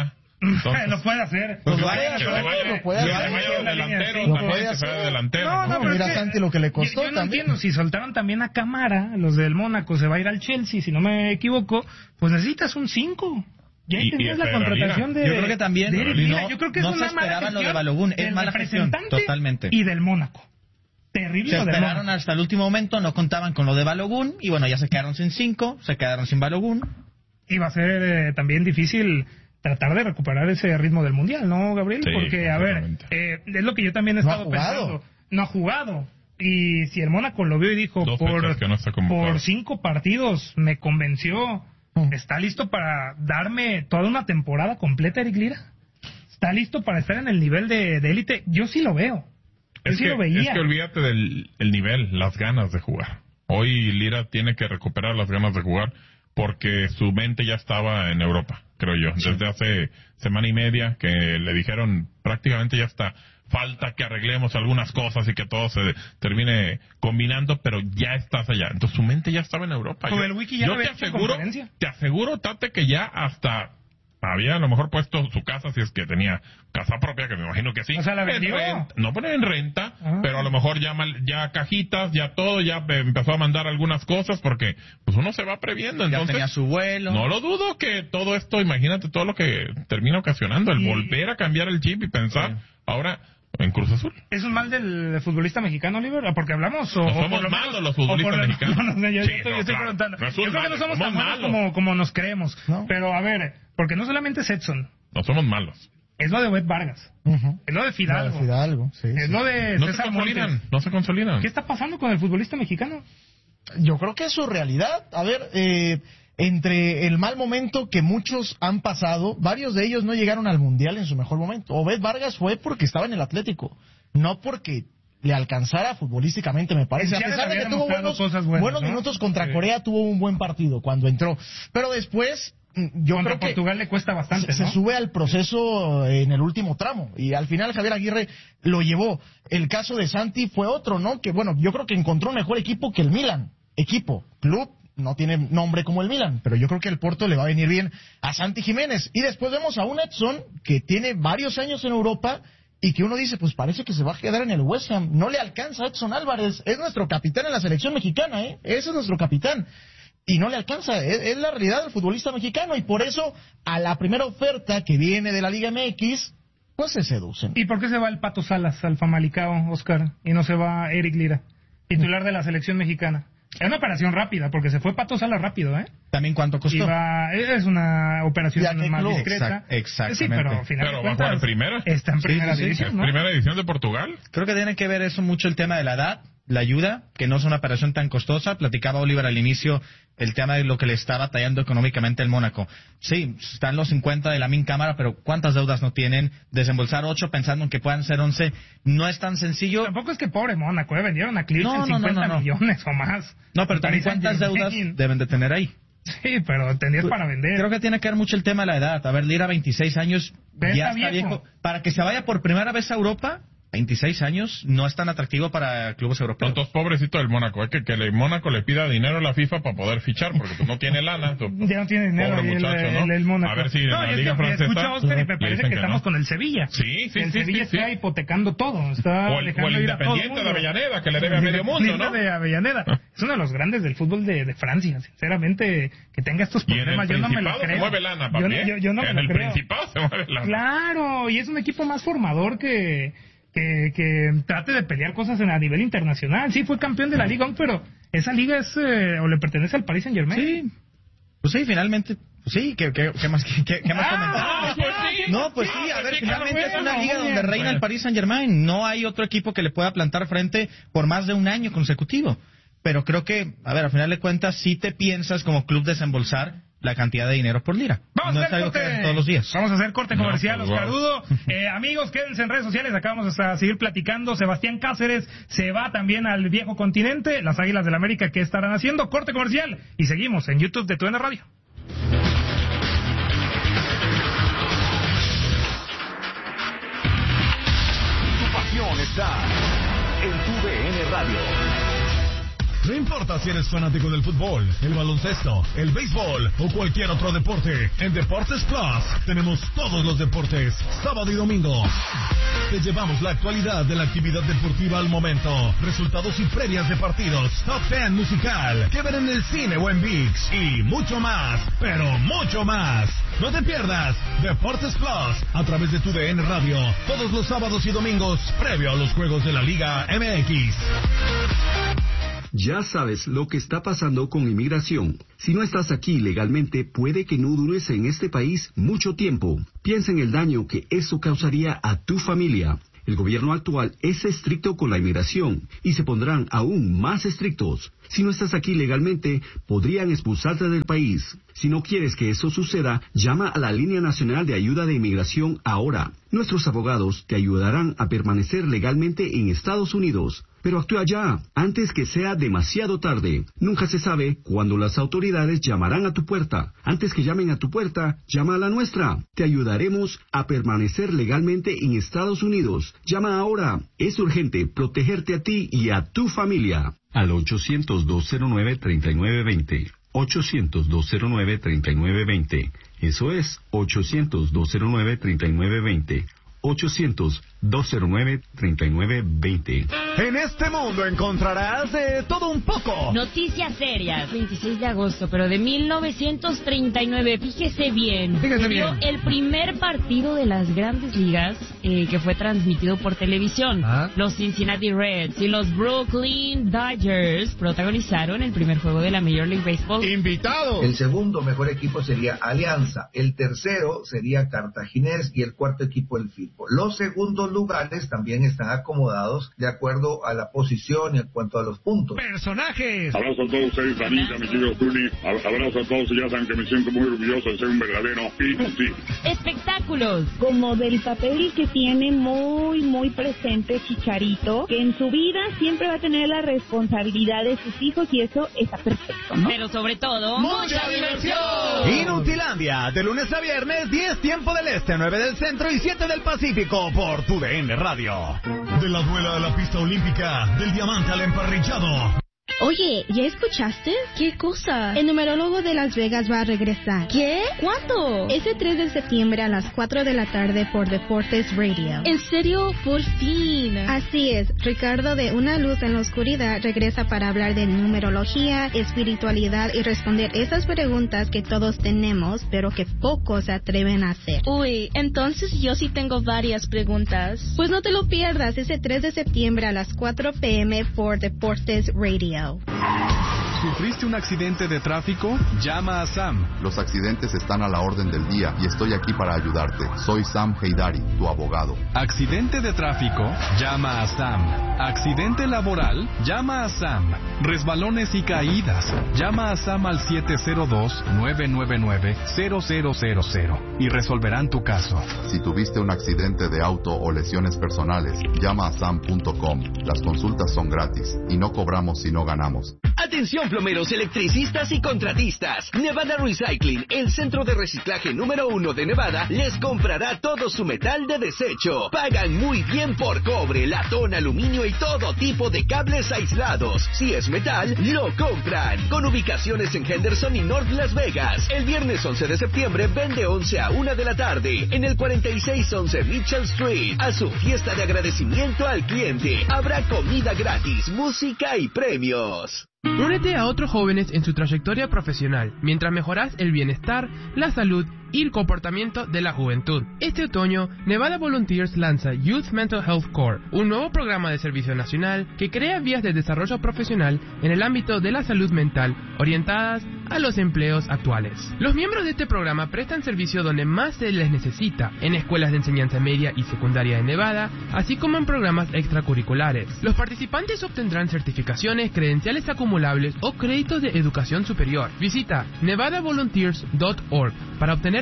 Entonces, lo puede hacer. Pues Lo vaya, puede lo hacer. puede- lo puede que hacer. se vaya de delantero, Lo también puede que se vaya de hacer. delantero. No, no, No, pero mira, es que Santi, lo que le costó yo, yo no también. entiendo, si soltaron también a Camara, los del Mónaco, se va a ir al Chelsea, si no me equivoco, pues necesitas un cinco. Ya Y- entendías y la espera, contratación Lira. de... Yo creo que también de Eric Lira. no- Yo creo que no es se una mala esperaban lo de gestión Balogun, es del mala gestión, representante totalmente. y del Mónaco. Terrible Se lo del esperaron Mónaco. hasta el último momento, no contaban con lo de Balogun y bueno, ya se quedaron sin cinco, se quedaron sin Balogun. Y va a ser eh, también difícil tratar de recuperar ese ritmo del Mundial, ¿no, Gabriel? Sí, Porque, a ver, completamente. eh, es lo que yo también he No ha estado jugado. pensando. No ha jugado. Y si el Mónaco lo vio y dijo, Dos por, fechas que no está convocado. por cinco partidos me convenció, Mm. ¿está listo para darme toda una temporada completa, Eric Lira? ¿Está listo para estar en el nivel de de élite? Yo sí lo veo. Yo Es sí que, lo veía. es que olvídate del el nivel, las ganas de jugar. Hoy Lira tiene que recuperar las ganas de jugar porque su mente ya estaba en Europa, creo yo. Desde hace semana y media que le dijeron prácticamente ya está. Falta que arreglemos algunas cosas y que todo se termine combinando, pero ya estás allá. Entonces su mente ya estaba en Europa. Con Yo, el Wiki ya yo lo había te hecho en aseguro, conferencia. te aseguro, Tate, que ya hasta había a lo mejor puesto su casa, si es que tenía casa propia, que me imagino que sí. O sea, la En vendió. renta, no poner en renta, Ah. pero a lo mejor ya, mal- ya cajitas, ya todo, ya eh, empezó a mandar algunas cosas porque pues uno se va previendo. Ya Entonces, tenía su vuelo. no lo dudo que todo esto, imagínate todo lo que termina ocasionando, el Y- volver a cambiar el chip y pensar, Sí. ahora en Cruz Azul. ¿Es un mal del futbolista mexicano, Oliver? Porque hablamos o, No o somos por lo malos menos, los o por futbolistas lo- mexicanos. No, no, no, yo, Sí, yo estoy, no, yo estoy claro. preguntando. No es Yo un creo que no mal, somos somos tan malos malos. como, como nos creemos. No. Pero a ver, porque no solamente es Edson, No somos malos. es lo de Obed Vargas, Ujú. es lo de Fidalgo, Lo de Fidalgo, sí, es sí. lo de No se César consolidan, Montes. no se consolidan. ¿Qué está pasando con el futbolista mexicano? Yo creo que es su realidad. A ver, eh, entre el mal momento que muchos han pasado, varios de ellos no llegaron al Mundial en su mejor momento. Obed Vargas fue porque estaba en el Atlético, no porque le alcanzara futbolísticamente, me parece. A En Chávez pesar de había que tuvo demostrado buenos, cosas buenas, buenos ¿no? minutos contra Sí. Corea, tuvo un buen partido cuando entró. Pero después, mm, yo Contra creo que Portugal le cuesta bastante, se, ¿no? se sube al proceso en el último tramo y al final Javier Aguirre lo llevó. El caso de Santi fue otro, ¿no? Que bueno, yo creo que encontró un mejor equipo que el Milan. Equipo, club, no tiene nombre como el Milan, pero yo creo que el Porto le va a venir bien a Santi Jiménez. Y después vemos a un Edson que tiene varios años en Europa y que uno dice, pues parece que se va a quedar en el West Ham. No le alcanza a Edson Álvarez, es nuestro capitán en la selección mexicana, ¿eh? Ese es nuestro capitán. Y no le alcanza, es, es la realidad del futbolista mexicano y por eso a la primera oferta que viene de la Liga M X, pues se seducen. ¿Y por qué se va el Pato Salas al Famalicao, Oscar, y no se va Eric Lira, titular de la selección mexicana? Es una operación rápida, porque se fue Pato Salas rápido, ¿eh? También cuánto Y costó. va, es una operación ¿Y a qué más club? discreta. Exact- exactamente. Sí, pero al final Pero de va a jugar en cuentas, primera. Está en Sí, primera sí, sí. división, ¿Es ¿no? primera edición de Portugal? Creo que tiene que ver eso mucho el tema de la edad, la ayuda, que no es una operación tan costosa. Platicaba Oliver al inicio el tema de lo que le está batallando económicamente el Mónaco. Sí, están los cincuenta de la Min Cámara, pero ¿cuántas deudas no tienen? Desembolsar ocho pensando en que puedan ser once no es tan sencillo. Tampoco es que pobre Mónaco, ¿eh? Vendieron a Clears No, en no, no, cincuenta no, no. millones o más. No, pero El también Paris cuántas deudas Saint-Germain. deben de tener ahí. Sí, pero tendrías para vender. Creo que tiene que ver mucho el tema de la edad. A ver, Lira, veintiséis años, Pero ya está está viejo. viejo. Para que se vaya por primera vez a Europa, veintiséis años, no es tan atractivo para clubes europeos. Entonces, pobrecito del Mónaco, es que, que el Mónaco le pida dinero a la FIFA para poder fichar, porque pues, no tiene lana. tu- Ya no tiene dinero pobre ahí el, muchacho, ¿no? el, el Mónaco. A ver si en no, la y es Liga que Francesa escucha a Oscar y me le parece dicen que que estamos no. con el Sevilla. Sí, sí, el sí, Sevilla sí, está sí. hipotecando todo. Está O el- dejando o el ir a todo Independiente mundo. de Avellaneda, que le debe a El medio mundo, Independiente ¿no? de Avellaneda. Ah. Es uno de los grandes del fútbol de, de Francia. Sinceramente, que tenga estos Y en el problemas, yo no me lo Principado se creo. mueve lana, yo, papi, no- ¿eh? yo, yo no me En lo el creo. Principado se mueve lana. Claro, y es un equipo más formador que, que, que trate de pelear cosas en, a nivel internacional. Sí, fue campeón de la Liga, pero esa liga es eh, o le pertenece al Paris Saint Germain. Sí, pues sí, finalmente, pues sí, ¿qué, qué, qué más, qué, qué más Ah, comentar? pues sí. No, pues sí, Sí, a ver, sí, finalmente claro, es una bueno, liga muy donde bien. reina el Bueno. Paris Saint Germain. No hay otro equipo que le pueda plantar frente por más de un año consecutivo. Pero creo que, a ver, al final de cuentas, sí te piensas como club desembolsar la cantidad de dinero por Lira. Vamos no a es hacer algo que corte. hagan todos los días. Vamos a hacer corte No, comercial, pues, Oscar wow. Dudo. Eh, amigos, quédense en redes sociales. Acá vamos a seguir platicando. Sebastián Cáceres se va también al viejo continente. Las Águilas del América, ¿qué estarán haciendo? Corte comercial. Y seguimos en YouTube de Tu N Radio. Tu pasión está en tu D N Radio. No importa si eres fanático del fútbol, el baloncesto, el béisbol o cualquier otro deporte, en Deportes Plus tenemos todos los deportes, sábado y domingo. Te llevamos la actualidad de la actividad deportiva al momento, resultados y previas de partidos, top ten musical, que ver en el cine o en ViX y mucho más, pero mucho más. No te pierdas Deportes Plus a través de tu D N Radio todos los sábados y domingos previo a los juegos de la Liga M X. Ya sabes lo que está pasando con inmigración. Si no estás aquí legalmente, puede que no dures en este país mucho tiempo. Piensa en el daño que eso causaría a tu familia. El gobierno actual es estricto con la inmigración y se pondrán aún más estrictos. Si no estás aquí legalmente, podrían expulsarte del país. Si no quieres que eso suceda, llama a la Línea Nacional de Ayuda de Inmigración ahora. Nuestros abogados te ayudarán a permanecer legalmente en Estados Unidos. Pero actúa ya, antes que sea demasiado tarde. Nunca se sabe cuándo las autoridades llamarán a tu puerta. Antes que llamen a tu puerta, llama a la nuestra. Te ayudaremos a permanecer legalmente en Estados Unidos. Llama ahora. Es urgente protegerte a ti y a tu familia. Al ochocientos, dos cero nueve, treinta y nueve veinte. ochocientos, dos cero nueve, treinta y nueve veinte. Eso es ochocientos, dos cero nueve, treinta y nueve veinte. ochocientos, dos cero nueve, treinta y nueve veinte. En este mundo encontrarás de todo un poco. Noticias serias. veintiséis de agosto, pero de mil novecientos treinta y nueve. Fíjese bien. Fíjese Se dio bien. el primer partido de las Grandes Ligas eh, que fue transmitido por televisión. Ah. Los Cincinnati Reds y los Brooklyn Dodgers protagonizaron el primer juego de la Major League Baseball. ¡Invitado! El segundo mejor equipo sería Alianza, el tercero sería Cartaginés y el cuarto equipo el Firpo. Los segundos lugares también están acomodados de acuerdo a la posición y en cuanto a los puntos. Personajes. Abrazo a todos ustedes, Anita, mi querido Zuli. Abrazo a todos y ya saben que me siento muy orgulloso de ser un verdadero inútil. Espectáculos. Como del papel que tiene muy, muy presente Chicharito, que en su vida siempre va a tener la responsabilidad de sus hijos y eso está perfecto, ¿no? Pero sobre todo, ¡mucha diversión! Inutilandia, de lunes a viernes, diez tiempo del este, nueve del centro y siete del Pacífico por tu D N Radio. De la duela a la pista olímpica, del diamante al emparrillado. Oye, ¿ya escuchaste? ¿Qué cosa? El numerólogo de Las Vegas va a regresar. ¿Qué? ¿Cuándo? Ese tres de septiembre a las cuatro de la tarde por Deportes Radio. ¿En serio? Por fin. Así es, Ricardo de Una Luz en la Oscuridad regresa para hablar de numerología, espiritualidad y responder esas preguntas que todos tenemos, pero que pocos se atreven a hacer. Uy, entonces yo sí tengo varias preguntas. Pues no te lo pierdas ese tres de septiembre a las cuatro p m por Deportes Radio. ¿Sufriste un accidente de tráfico? Llama a Sam. Los accidentes están a la orden del día y estoy aquí para ayudarte. Soy Sam Heidari, tu abogado. Accidente de tráfico, llama a Sam. Accidente laboral, llama a Sam. Resbalones y caídas, llama a Sam al siete cero dos, nueve nueve nueve, cero cero cero cero y resolverán tu caso. Si tuviste un accidente de auto o lesiones personales, llama a sam punto com. Las consultas son gratis y no cobramos si no ganamos. Atención plomeros, electricistas y contratistas. Nevada Recycling, el centro de reciclaje número uno de Nevada, les comprará todo su metal de desecho. Pagan muy bien por cobre, latón, aluminio y todo tipo de cables aislados. Si es metal, lo compran. Con ubicaciones en Henderson y North Las Vegas. El viernes once de septiembre vende once a una de la tarde en el cuarenta y seis once Mitchell Street. A su fiesta de agradecimiento al cliente. Habrá comida gratis, música y premios. Únete a otros jóvenes en su trayectoria profesional, mientras mejoras el bienestar, la salud y el comportamiento de la juventud. Este otoño, Nevada Volunteers lanza Youth Mental Health Corps, un nuevo programa de servicio nacional que crea vías de desarrollo profesional en el ámbito de la salud mental, orientadas a los empleos actuales. Los miembros de este programa prestan servicio donde más se les necesita, en escuelas de enseñanza media y secundaria de Nevada, así como en programas extracurriculares. Los participantes obtendrán certificaciones, credenciales acumulables o créditos de educación superior. Visita nevada volunteers punto org para obtener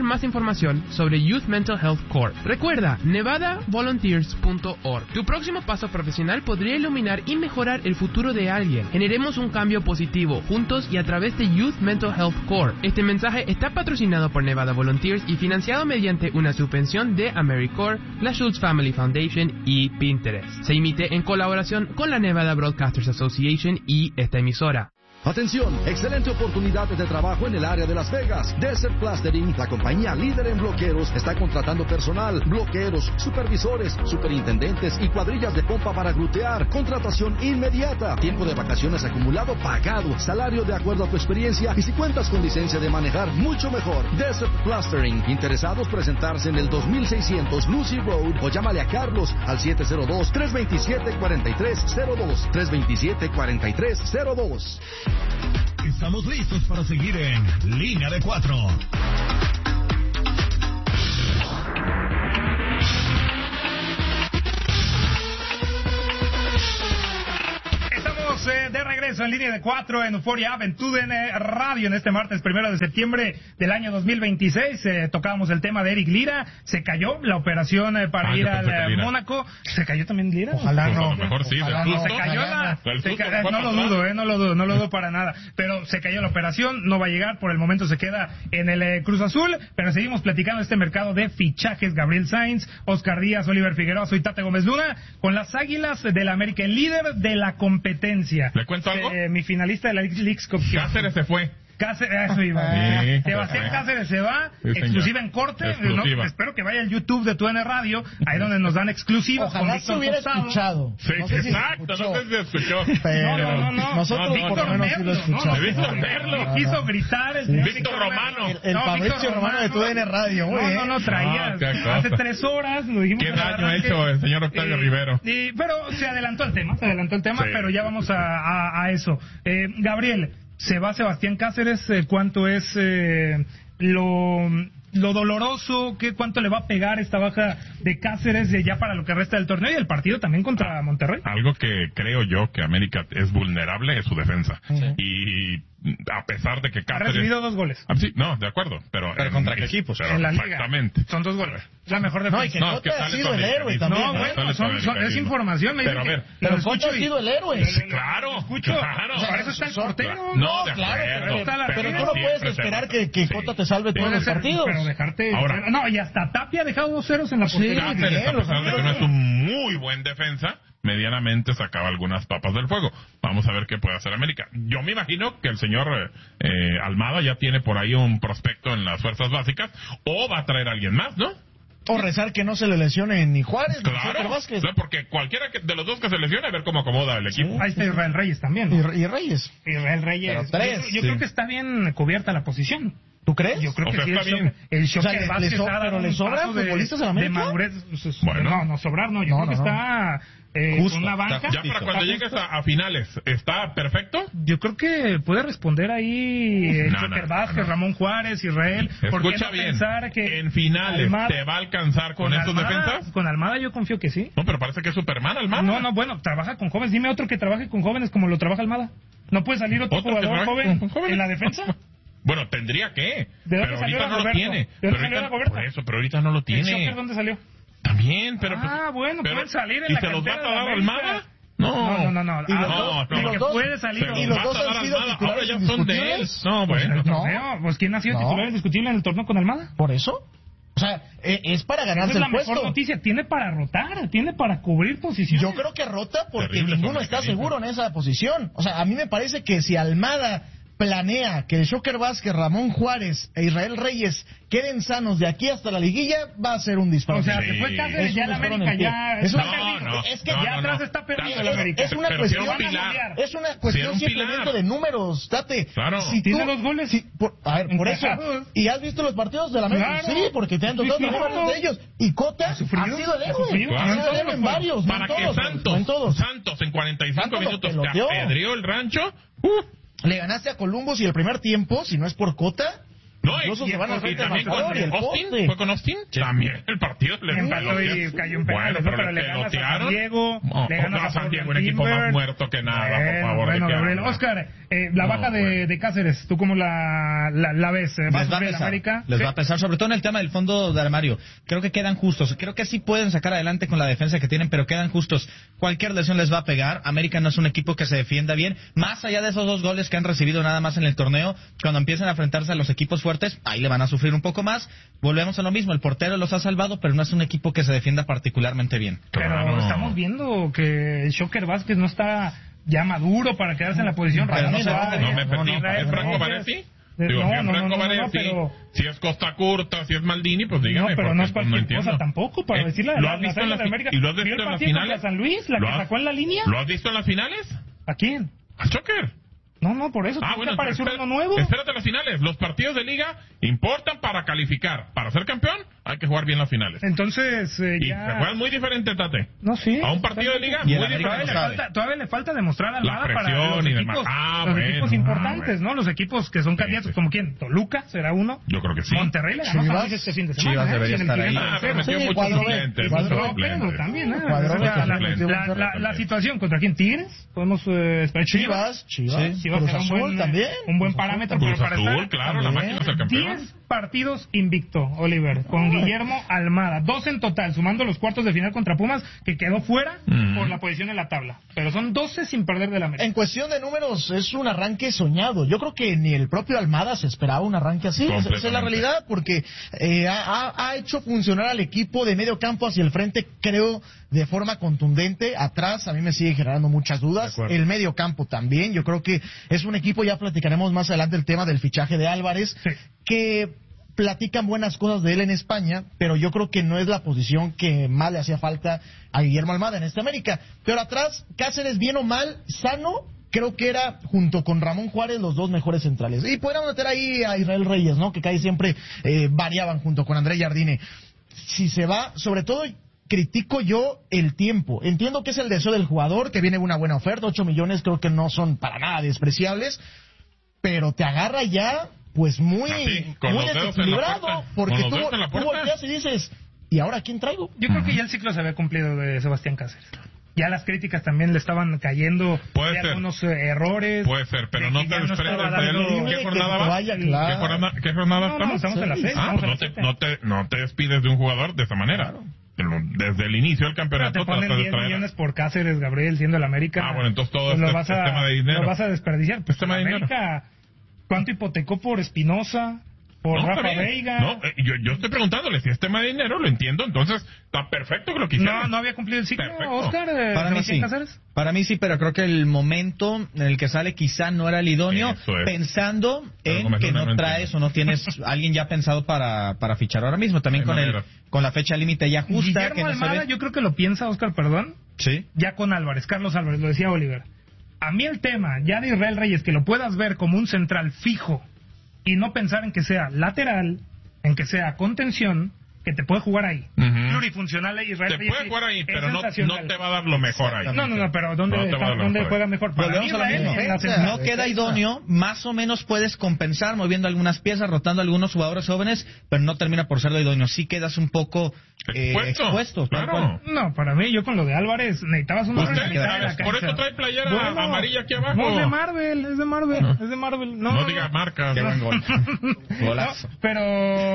conocer más información sobre Youth Mental Health Corps. Recuerda, nevada volunteers punto org. Tu próximo paso profesional podría iluminar y mejorar el futuro de alguien. Generemos un cambio positivo, juntos y a través de Youth Mental Health Corps. Este mensaje está patrocinado por Nevada Volunteers y financiado mediante una subvención de AmeriCorps, la Schultz Family Foundation y Pinterest. Se emite en colaboración con la Nevada Broadcasters Association y esta emisora. Atención, excelente oportunidad de trabajo en el área de Las Vegas. Desert Plastering, la compañía líder en bloqueros, está contratando personal, bloqueros, supervisores, superintendentes y cuadrillas de pompa para glutear. Contratación inmediata. Tiempo de vacaciones acumulado pagado. Salario de acuerdo a tu experiencia y si cuentas con licencia de manejar, mucho mejor. Desert Plastering. Interesados presentarse en el dos mil seiscientos Lucy Road o llámale a Carlos al siete cero dos, tres dos siete, cuatro tres cero dos. tres dos siete, cuatro tres cero dos. Estamos listos para seguir en Línea de Cuatro. Estamos eh, de regreso en Línea de Cuatro en Euphoria App en T U D N Radio en este martes primero de septiembre del año dos mil veintiséis. Eh, tocábamos el tema de Eric Lira. Se cayó la operación eh, para ah, ir al eh, Mónaco. ¿Se cayó también Lira? Ojalá pues no. A lo mejor sí. Ojalá no. Se cayó la... Se ca... No lo dudo, eh, no lo dudo, no lo dudo para nada. Pero se cayó la operación, no va a llegar. Por el momento se queda en el eh, Cruz Azul. Pero seguimos platicando de este mercado de fichajes. Gabriel Sainz, Oscar Díaz, Oliver Figueroa, soy Tate Gómez Luna. Con las Águilas del América, el líder de la competencia. ¿Le cuento algo? Eh, mi finalista de la Leagues Cup. Cáceres se fue. Cáceres, eso iba. Sí, Sebastián Cáceres se va, sí, exclusiva en corte. Exclusiva. No, espero que vaya al YouTube de T U D N Radio, ahí donde nos dan exclusivas. Ojalá se hubiera escuchado. Sí, no sé si exacto, no sé si escuchó. Pero no, no, no, nosotros no, por lo menos sí lo escuchamos. No, Víctor Merlo quiso gritar. El sí. Víctor Romano. El, el no, Fabricio Víctor Romano de T U D N Radio. No, no, no, traía. Ah, hace tres horas lo dijimos. ¿Qué daño ha hecho el señor Octavio eh, Rivero? Y, pero se adelantó el tema, se adelantó el tema, sí. pero ya vamos a, a, a eso. Eh, Gabriel, se va Sebastián Cáceres, eh, ¿cuánto es eh, lo, lo doloroso? ¿Qué, ¿Cuánto le va a pegar esta baja de Cáceres eh, ya para lo que resta del torneo y el partido también contra Monterrey? Algo que creo yo que América es vulnerable es su defensa. Sí. Y a pesar de que Cáceres... Ha recibido dos goles. Ah, sí, no, de acuerdo, pero... ¿Pero en, contra qué equipos? Pero en la liga. Exactamente. Son dos goles. La mejor defensa. No, y que no, Cota que ha sido el héroe también. No, bueno, son, son, es información. Me pero a ver. Pero Cota ha sido el héroe. Claro, escucho. Claro. O sea, para eso está el portero. No, de claro, acuerdo. Pero, pero, pero tú no puedes esperar que, que sí. Cota te salve todos los partidos. Pero dejarte... Ahora, no, y hasta Tapia ha dejado dos ceros en la portería. Sí, bien, a pesar de que no es un muy buen defensa, medianamente sacaba algunas papas del fuego. Vamos a ver qué puede hacer América. Yo me imagino que el señor eh, Almada ya tiene por ahí un prospecto en las fuerzas básicas, o va a traer a alguien más, ¿no? O rezar que no se le lesione ni Juárez, claro, ni Vázquez. Claro, porque cualquiera que, de los dos que se lesione, a ver cómo acomoda el equipo. Sí. Ahí está Israel Reyes también, ¿no? Y, y Reyes. Israel Reyes. Pero tres, yo yo sí. creo que está bien cubierta la posición. ¿Tú crees? Yo creo o que sea, sí. Está el, bien. el shock o sea, que le, Vázquez le so, ha dado pero le un sobran paso de, futbolistas en de América. madurez. Bueno. No, no sobrar, no. Yo no, creo no, que está eh, justo, con una banca. Ya para cuando llegues a, a finales, ¿está perfecto? Yo creo que puede responder ahí el No, Joker no, Vázquez, no. Ramón Juárez, Israel. ¿Por qué Escucha no bien, pensar que en finales Almada, te va a alcanzar con, con estos Almada, defensas? Con Almada yo confío que sí. No, pero parece que es Superman Almada. No, no, bueno, trabaja con jóvenes. Dime otro que trabaje con jóvenes como lo trabaja Almada. ¿No puede salir otro, ¿Otro que jugador trabaje joven con jóvenes? en la defensa? Bueno, tendría que, ¿De pero dónde salió ahorita no lo Roberto? tiene. ¿De Pero dónde salió ahorita, Roberto? por eso, pero ahorita no lo ¿El tiene. Joker dónde salió? También, pero... Ah, bueno, pero, pueden salir en ¿y la se los va a cantera de dar América? Almada? No, No, no, no. Y los Ah, dos- no, y no, los que dos- puede salir. se y los los va dos a dar han sido Almada, titulares ahora ya son de él. indiscutibles. No, Pues en el bueno. torneo, pues ¿quién ha sido No. titular indiscutible en el torneo con Almada? ¿Por eso? O sea, eh, es para Esa ganarse es la el puesto. mejor noticia. Tiene para rotar, tiene para cubrir posiciones. Yo creo que rota porque Terrible ninguno son está mecanismos. seguro en esa posición. O sea, a mí me parece que si Almada planea que el Joker Vázquez, Ramón Juárez e Israel Reyes queden sanos de aquí hasta la liguilla, va a ser un disparate. O sea, Sí. se fue Cáceres, Es ya un la disparo en América el pie. ya Es está un- perdido. no, Es que no, ya no, atrás no. está perdido Es- la América. Es una Pero cuestión, si era un pilar. es una Si era cuestión un simplemente pilar. de números, Tate. Claro. Si Tiene tú- los goles. si- por, a ver, por eso. Encajados. ¿Y has visto los partidos de la América? Claro. Sí, porque te han tocado Sí, también claro. varios de ellos. Y Cota ha, sufrido, sido el ha héroe. sufrido. Ha Claro. sido el héroe en varios. no Para en que todos, Santos, no en todos. Santos en cuarenta y cinco Santos lo minutos te peloteó. apedreó el rancho. Uh, Le ganaste a Columbus y el primer tiempo, si no es por Cota, No, Incluso y, se van al y frente del también marcador y el con Austin, poste. ¿fue con Austin? Sí. También el partido le empató y cayó en penales, bueno, pero, pero le le ganas a San pelotearon. Diego, No, le ganas no, a San Diego, un Portland equipo más Timbers. muerto que nada, Bueno, por favor. bueno, ¿de qué Gabriel. hablas? Oscar, eh, la No, baja de, bueno. de Cáceres, ¿tú cómo la, la, la ves? ¿Va Les a va a sufrir el pesar, América? les ¿Sí? va a pesar, sobre todo en el tema del fondo de armario. Creo que quedan justos, creo que sí pueden sacar adelante con la defensa que tienen, pero quedan justos. Cualquier lesión les va a pegar. América no es un equipo que se defienda bien. Más allá de esos dos goles que han recibido nada más en el torneo, cuando empiezan a enfrentarse a los equipos fuertes, ahí le van a sufrir un poco más. Volvemos a lo mismo, el portero los ha salvado, pero no es un equipo que se defienda particularmente bien. Pero Claro. estamos viendo que Shocker Vázquez no está ya maduro para quedarse en la posición. Pero Ramón no se va, Suárez, No me perdí. Israel ¿Es Franco Rodríguez. Baresi? Eh, Digo, no, si es no, Franco no, no, no, Baresi, pero- si es Costa Curta, si es Maldini, pues dígame. No, pero porque, no es pues, no cualquier entiendo. cosa tampoco, para Eh, decirle ¿Lo la, has la visto en Águila las de América. ¿Y lo has ¿Vio visto el en las partido contra finales? San Luis, la ¿Lo que has- sacó en la línea? ¿Lo has visto en las finales? ¿A quién? ¿A Choker? No, no, por eso. Ah, ¿Tiene bueno, que aparecer espera- uno nuevo? Espérate las finales. Los partidos de liga importan para calificar. Para ser campeón hay que jugar bien las finales. Entonces, eh, Y ya... se juegan muy diferente, Tate. No, sí. A un partido de liga Y el muy América Todavía diferente. le, no sabe. falta, todavía le falta demostrar a La Almada para presión los y equipos, demás. Ah, los bueno, equipos ah, importantes, bueno. ¿no? Los equipos que son Sí, candidatos, sí. como quién, Toluca será uno. Yo creo que sí. Monterrey le ganó a San Luis este fin de semana. Chivas ¿eh? debería En el estar ahí. Gigante Ah, pero Tercero. metió Sí, muchos cuadro B, suplentes. Y muchos Pedro suplentes. también, ¿eh? Cuadro O sea, B, la, suplentes. la- la- la situación contra quién, Tigres, podemos eh, esperar Chivas, Chivas, Chivas Cruz será un buen, Azul también. un buen Cruz Azul parámetro Cruz pero para Azul, estar claro, la también. máquina es el campeón. diez partidos invicto, Oliver, con Guillermo Almada, dos en total, sumando los cuartos de final contra Pumas, que quedó fuera Mm. por la posición en la tabla, pero son doce sin perder de la América. En cuestión de números, es un arranque soñado. Yo creo que ni el propio Almada se esperaba un arranque así. Esa esa es la Completamente. realidad, porque eh, ha, ha- ha hecho funcionar al equipo de medio campo hacia el frente, creo, de forma contundente. Atrás, a mí me sigue generando muchas dudas. De acuerdo. El medio campo también. Yo creo que es un equipo, ya platicaremos más adelante el tema del fichaje de Álvarez, Sí. que platican buenas cosas de él en España, pero yo creo que no es la posición que más le hacía falta a Guillermo Almada en este América. Pero atrás, Cáceres, bien o mal, sano, creo que era, junto con Ramón Juárez, los dos mejores centrales. Y podríamos meter ahí a Israel Reyes, ¿no? Que casi siempre eh, variaban junto con André Jardine. Si se va, sobre todo, critico yo el tiempo. Entiendo que es el deseo del jugador, que viene una buena oferta, ocho millones creo que no son para nada despreciables, pero te agarra ya, pues muy, Así, con muy los dedos en la desequilibrado, puerta. porque Con los tú, dedos en la tú puerta. volteas y dices, ¿y ahora quién traigo? Yo creo que ya el ciclo se había cumplido de Sebastián Cáceres. Ya las críticas también le estaban cayendo Puede de ser. algunos eh, errores. Puede ser, pero de no que te ya no desprendes estaba de él. dando- ¿Qué que jornada te va? vaya, ¿Qué claro. jornada, ¿Qué jornada No, no, estamos? estamos en la seis, Ah, estamos pues en no la te, siete. no, te, no te despides de un jugador de esa manera. Pero desde el inicio del Pero campeonato te ponen tratas de diez traer- millones por Cáceres, Gabriel, siendo el América. Ah, bueno, entonces todo pues este- lo vas a, es tema de dinero. Lo vas a desperdiciar. Pues Es tema de el dinero. América, ¿cuánto hipotecó por Espinosa? Por No, Rafa está bien. Veiga. No, eh, yo, yo estoy preguntándole si es tema de dinero, lo entiendo, entonces está perfecto que lo quisiera. no, no había cumplido el ciclo, Perfecto. Oscar. eh, Para mí Sebastián sí. Cáceres. Para mí sí, pero creo que el momento en el que sale quizá no era el idóneo, Eso es. pensando Pero en como que es una no mente. traes o no tienes alguien ya pensado para, para fichar ahora mismo. También De con el manera. con la fecha límite ya justa. Guillermo que no se Almada, ve. yo creo que lo piensa, Oscar, perdón, Sí. ya con Álvarez, Carlos Álvarez, lo decía Oliver. A mí el tema ya de Israel Reyes, que lo puedas ver como un central fijo y no pensar en que sea lateral, en que sea contención, que te puede jugar ahí. Ujú. Plurifuncional ahí, Israel Te Reyes, puede sí, jugar ahí, es pero no, no sensacional. te va a dar lo mejor ahí. No, no, no, pero ¿dónde, No te va a está- dar lo dónde mejor juega ahí. mejor? Para Volvemos mí, a lo Israel, mismo. en la Defensa. central. No queda idóneo, más o menos puedes compensar moviendo algunas piezas, rotando algunos jugadores jóvenes, pero no termina por ser lo idóneo. Sí quedas un poco eh, Expuesto, expuesto. tal claro. cual. No, para mí, yo con lo de Álvarez, necesitabas un hombre en la Usted, mitad de la ¿sabes? Por cancha. eso trae playera Bueno, amarilla aquí abajo. No, es de Marvel, es de Marvel, No. es de Marvel. No, No no, diga no. marcas. Qué buen gol. Golazo. No, pero,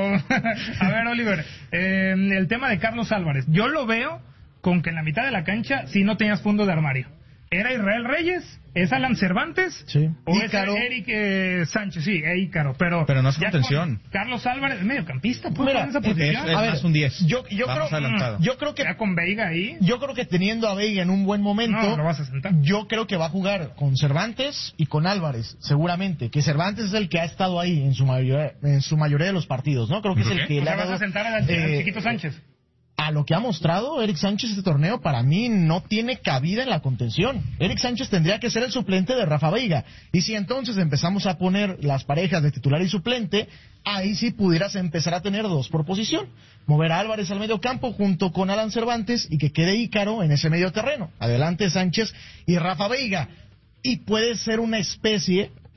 a ver, Oliver, eh, el tema de Carlos Álvarez, yo lo veo con que en la mitad de la cancha sí no tenías fondo de armario. ¿Era Israel Reyes? ¿Es Alan Cervantes? Sí. ¿O Ícaro. es Eric eh, Sánchez? Sí, eh, Ícaro, pero... Pero no es ya contención. con Carlos Álvarez, mediocampista, ¿puede Mira, jugar en esa es- posición? es A ver, más un diez. Yo, yo Vamos creo, adelantado. yo creo que Ya con Veiga ahí, yo creo que teniendo a Veiga en un buen momento, no, lo vas a sentar. yo creo que va a jugar con Cervantes y con Álvarez, seguramente. Que Cervantes es el que ha estado ahí en su mayoría, en su mayoría de los partidos, ¿no? Creo que es ¿Por el qué? que O le sea, ha vas a dado, sentar al, al eh, chiquito Sánchez. a lo que ha mostrado Eric Sánchez este torneo, para mí no tiene cabida en la contención. Eric Sánchez tendría que ser el suplente de Rafa Veiga. Y si entonces empezamos a poner las parejas de titular y suplente, ahí sí pudieras empezar a tener dos por posición. Mover a Álvarez al medio campo junto con Alan Cervantes y que quede Ícaro en ese medio terreno. Adelante Sánchez y Rafa Veiga. Y puede ser una especie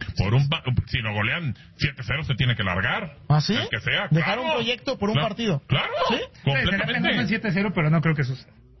por un pa- si lo golean siete cero se tiene que largar. ¿Ah, sí? El que sea. Dejar claro. un proyecto por un Claro. partido. Claro. ¿Sí? Sería Completamente. pensando en siete cero, pero no creo que suceda.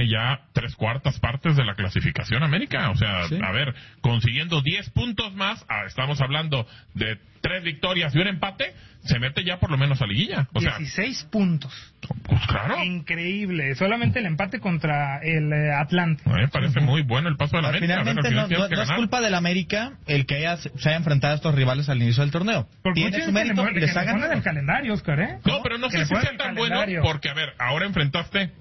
tiene ya tres cuartas partes de la clasificación América. O sea, Sí. a ver, consiguiendo diez puntos más, ah, estamos hablando de tres victorias y un empate, se mete ya por lo menos a liguilla. O sea, dieciséis puntos. Pues claro. Increíble. Solamente el empate contra el eh, Atlante. Me parece muy bueno el paso de la América. Finalmente ver, al final no, no, no es culpa del América el que haya, se haya enfrentado a estos rivales al inicio del torneo. Porque tiene su mérito y les ha ganado. el calendario, Oscar, ¿eh? No, pero no sé si sea tan bueno porque, a ver, ahora enfrentaste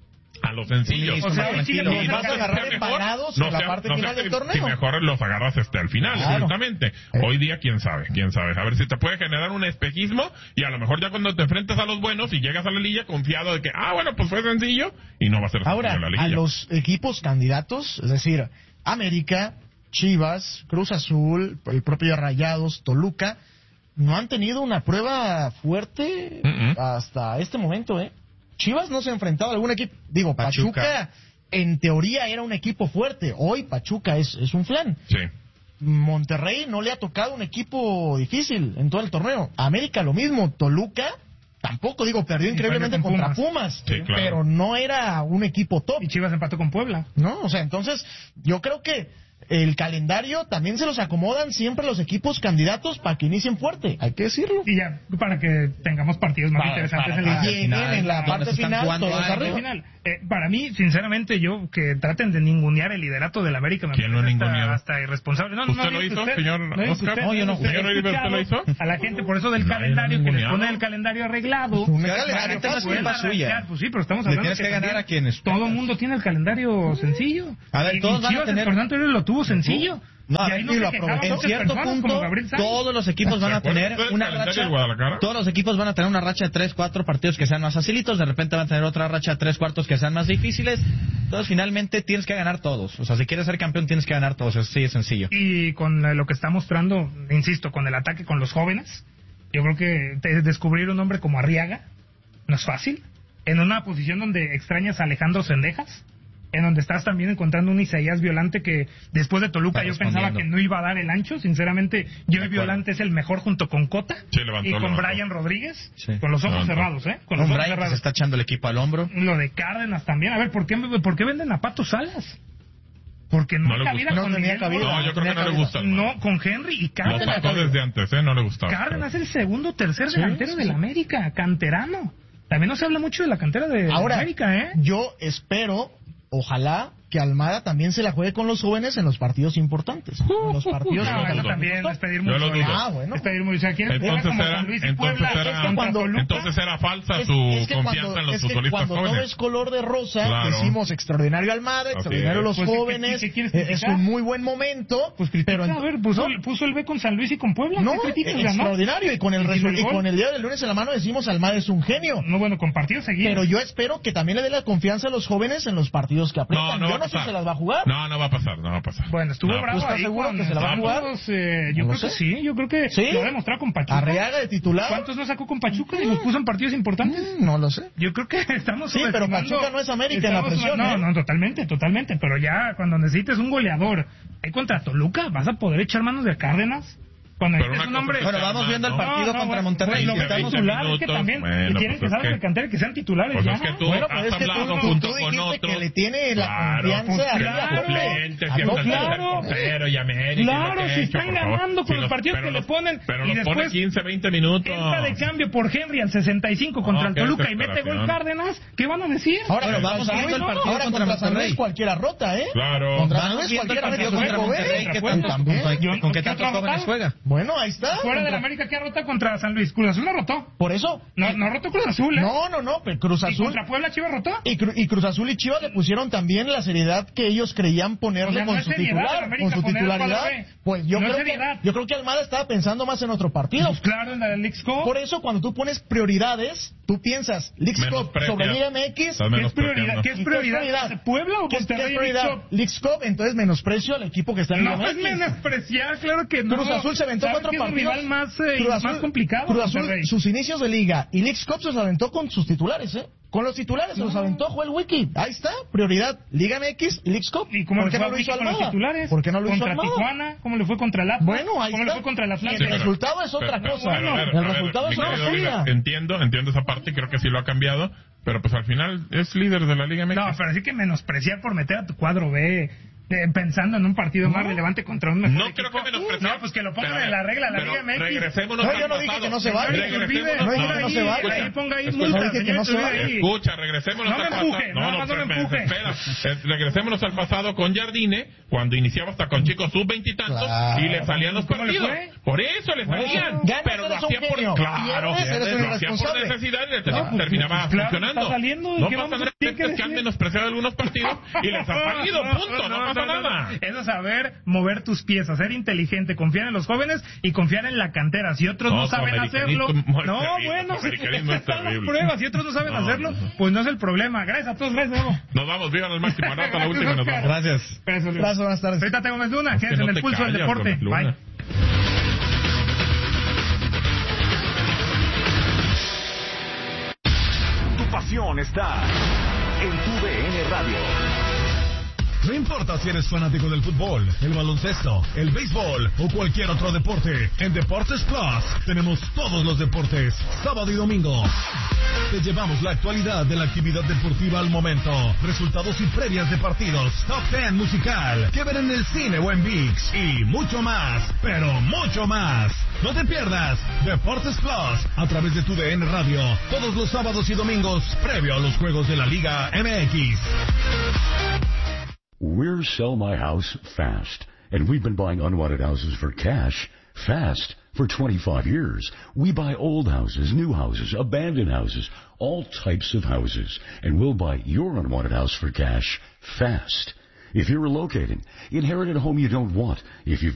a los sencillos. O sea, y los vas a agarrar empanados en la parte final del torneo. Si mejor los agarras este al final, claro. Exactamente. Hoy día, quién sabe, quién sabe. A ver si te puede generar un espejismo y a lo mejor ya cuando te enfrentas a los buenos y llegas a la liga confiado de que, ah, bueno, pues fue sencillo y no va a ser ahora, sencillo la liga. A los equipos candidatos, es decir, América, Chivas, Cruz Azul, el propio Rayados, Toluca, no han tenido una prueba fuerte uh-uh. hasta este momento, ¿eh? Chivas no se ha enfrentado a algún equipo. Digo, Pachuca. Pachuca, en teoría, era un equipo fuerte. Hoy Pachuca es, es un flan. Sí. Monterrey no le ha tocado un equipo difícil en todo el torneo. América lo mismo. Toluca tampoco, digo, perdió increíblemente contra Pumas. Pumas sí, claro. Pero no era un equipo top. Y Chivas empató con Puebla. No, o sea, entonces, yo creo que el calendario también se los acomodan siempre los equipos candidatos para que inicien fuerte, hay que decirlo. Y ya, para que tengamos partidos más para, interesantes para en la lleguen final, en la parte final, todos arriba. Final. Eh, para mí, sinceramente, yo que traten de ningunear el liderato del América me ¿Quién lo parece hasta, hasta irresponsable. No, ¿Usted no, lo hizo, usted, señor no, Oscar? Usted, no, yo no. Usted, ¿Señor Oliver, usted lo hizo? A la gente, por eso del no, calendario, que les pone el calendario arreglado. Un calendario no es culpa suya. Pues sí, pero estamos hablando tienes que, que ganar a quienes. Todo el mundo tiene el calendario sencillo. A ver, todos van a tener. El torneo lo tuvo sencillo. No, a ver, no en cierto punto, todos los equipos van a tener una racha, todos los equipos van a tener una racha de tres, cuatro partidos que sean más facilitos, de repente van a tener otra racha de tres cuartos que sean más difíciles, entonces finalmente tienes que ganar todos, o sea, si quieres ser campeón tienes que ganar todos, así de sencillo. Y con lo que está mostrando, insisto, con el ataque con los jóvenes, yo creo que descubrir un hombre como Arriaga no es fácil, en una posición donde extrañas a Alejandro Cendejas, en donde estás también encontrando un Isaías Violante que después de Toluca yo pensaba que no iba a dar el ancho, sinceramente yo y Violante es el mejor junto con Cota sí, levantó, y con levantó. Brian Rodríguez, sí. con los ojos levantó. cerrados, ¿eh? Con los un ojos Brian cerrados. Se está echando el equipo al hombro. Lo de Cárdenas también, a ver, ¿por qué, por qué venden a Pato Salas? Porque no, no hay cabida no con tenía Miguel cabida. No, yo creo que no le gusta. No, con Henry y Cárdenas. Lo trató desde antes, ¿eh? No le gustaba. Cárdenas es el segundo, tercer sí, delantero sí. del América, canterano. También no se habla mucho de la cantera de Ahora, América, ¿eh? Yo espero, ojalá, que Almada también se la juegue con los jóvenes en los partidos importantes. En los partidos no, eso también es pedir mucho. Ah, bueno. Es pedir mucho. O sea, entonces, como era, San Luis y entonces, Puebla, era, es que cuando, entonces era falsa es, su es que confianza cuando, en los es que futbolistas cuando jóvenes. todo es color de rosa, claro. decimos extraordinario Almada, extraordinario los pues, jóvenes, ¿qué, qué, qué es un muy buen momento. Pues critica, pero a ver, puso, ¿no? puso el B con San Luis y con Puebla. No, criticas, extraordinario. ¿no? Y con el, ¿Y, resu- y con el día del lunes en la mano decimos Almada es un genio. No, bueno, con partidos seguidos. Pero yo espero que también le dé la confianza a los jóvenes en los partidos que aprietan. No, no yo no sé si se las va a jugar. No, no va a pasar, no va a pasar. Bueno, estuvo no. bravo. ¿Tú estás ahí seguro con que se la va a jugar? Santos, eh, yo no creo sé. que sí, yo creo que ¿Sí? lo ha demostrado con Pachuca. Arriaga de titular. ¿Cuántos no sacó con Pachuca y los puso en partidos importantes? Mm, no lo sé. Yo creo que estamos Sí, pero Pachuca no es América en la presión. No, ¿eh? no, totalmente, totalmente. Pero ya cuando necesites un goleador ahí contra Toluca, ¿vas a poder echar manos de Cárdenas? Cuando Pero necesites un una hombre... Bueno, vamos viendo el partido No, no, contra bueno, Monterrey. pues lo que Estamos titular es que también bueno, que quieren pues que es salgan que- de cantera, que sean titulares Pues ya. es que tú Bueno, has pero es que hablado tú, junto tú con dijiste otros. que le tiene la Claro, confianza pues, a claro. suplentes, Ah, y no, hasta el claro. portero y América, Claro, y lo que si he hecho, están por favor. ganando con Sí, los partidos pero que le los- ponen pero y los pone después quince, veinte minutos. entra de cambio por Henry al sesenta y cinco contra No, el qué Toluca y mete desesperación. gol Cárdenas, ¿qué van a decir? Ahora, Bueno, vamos contra viendo el San Luis, partido ahora contra contra San Monterrey. Luis cualquiera rota, ¿eh? Claro. Contra San Vamos Luis viendo el cualquiera partido rota. contra Juego, Monterrey, ¿eh? que También. tantos, con qué ¿Qué tantos otra jóvenes rota? juega. Bueno, ahí está. Fuera del Contra- América, ¿qué rota contra San Luis? Cruz Azul no rotó. Por eso. No, no rotó Cruz Azul, ¿eh? No, no, no, pero Cruz ¿Y Azul. contra Puebla Chivas rotó? Y, Cru- y Cruz Azul y Chivas le pusieron también la seriedad que ellos creían ponerle O sea, no con es su seriedad del titular, América con su poner titularidad. cuadro B. Pues yo No es creo que seriedad. yo creo que Almada estaba pensando más en otro partido. Pues claro, en la del Leagues Cup. Por eso cuando tú pones prioridades, tú piensas Leagues Cup Menosprecias. sobre Liga M X. Estás ¿Qué es prioridad? ¿Qué es ¿Y prioridad? ¿Puebla o ¿Qué es, qué es Monterrey y prioridad? Leagues Cup? Leagues Cup, entonces menosprecio al equipo que está en No Liga es M X. menospreciar, claro que no. Cruz Azul se aventó ¿Sabes cuatro qué es el partidos. rival más, eh, Cruz Azul- más complicado. Cruz Azul, Monterrey. sus inicios de liga y Leagues Cup se los aventó con sus titulares, ¿eh? Con los titulares se los aventó, Joel Wiki. Ahí está, prioridad, Liga M X y Leagues Cup. ¿Y cómo ¿Por le qué fue no lo a hizo Wiki con los Almada? titulares? ¿Por qué no lo hizo ¿Contra Almada? Tijuana? ¿Cómo le fue contra el Atlas? Bueno, ahí ¿Cómo le está. fue contra el Atlante? El resultado es otra Pero- cosa. pero, a ver, el a ver, resultado mi es otra querido Oliver, cosa. Entiendo, entiendo esa parte y creo que sí lo ha cambiado, pero pues al final es líder de la Liga M X. No, pero así que menospreciar por meter a tu cuadro B Eh, pensando en un partido no. más relevante contra un mejor no equipo. creo que menospreciar. No, pues que lo pongan en la regla, la Liga M X. Regresémonos no, yo no dije que no se vaya. No, no dije que no se vaya. Ahí ponga ahí multas. Que no se vaya. Escucha, regresémonos no al pasado. Empuje, no, no, no, no me empuje. Espera, regresémonos al pasado con Jardine, cuando iniciaba hasta con chicos sub veintitantos claro. y le salían los partidos. Por eso le salían. Bueno, pero lo hacían por claro, lo hacían por necesidad y le terminaba funcionando. No pasa nada, es que han menospreciado algunos partidos y les ha salido, punto, no pasa nada. Eso es saber mover tus piezas, ser inteligente, confiar en los jóvenes y confiar en la cantera. Si otros no, no saben hacerlo, no, bueno, si están las pruebas, si otros no saben no, hacerlo, pues no es el problema. Gracias a todos, gracias, Evo. Nos vamos, vivan al máximo, hasta la última nos vamos. Gracias. Gracias, Gracias, buenas tardes. Ahorita tengo más Luna, quédense en el pulso del deporte. Bye. Tu pasión está en tu D N Radio. No importa si eres fanático del fútbol, el baloncesto, el béisbol o cualquier otro deporte, en Deportes Plus tenemos todos los deportes, sábado y domingo. Te llevamos la actualidad de la actividad deportiva al momento, resultados y previas de partidos, top ten musical, que ver en el cine o en ViX y mucho más, pero mucho más. No te pierdas Deportes Plus a través de tu D N Radio, todos los sábados y domingos, previo a los juegos de la Liga M X. We're Sell My House Fast, and we've been buying unwanted houses for cash fast for twenty-five years. We buy old houses, new houses, abandoned houses, all types of houses, and we'll buy your unwanted house for cash fast. If you're relocating, inherit a home you don't want, if you've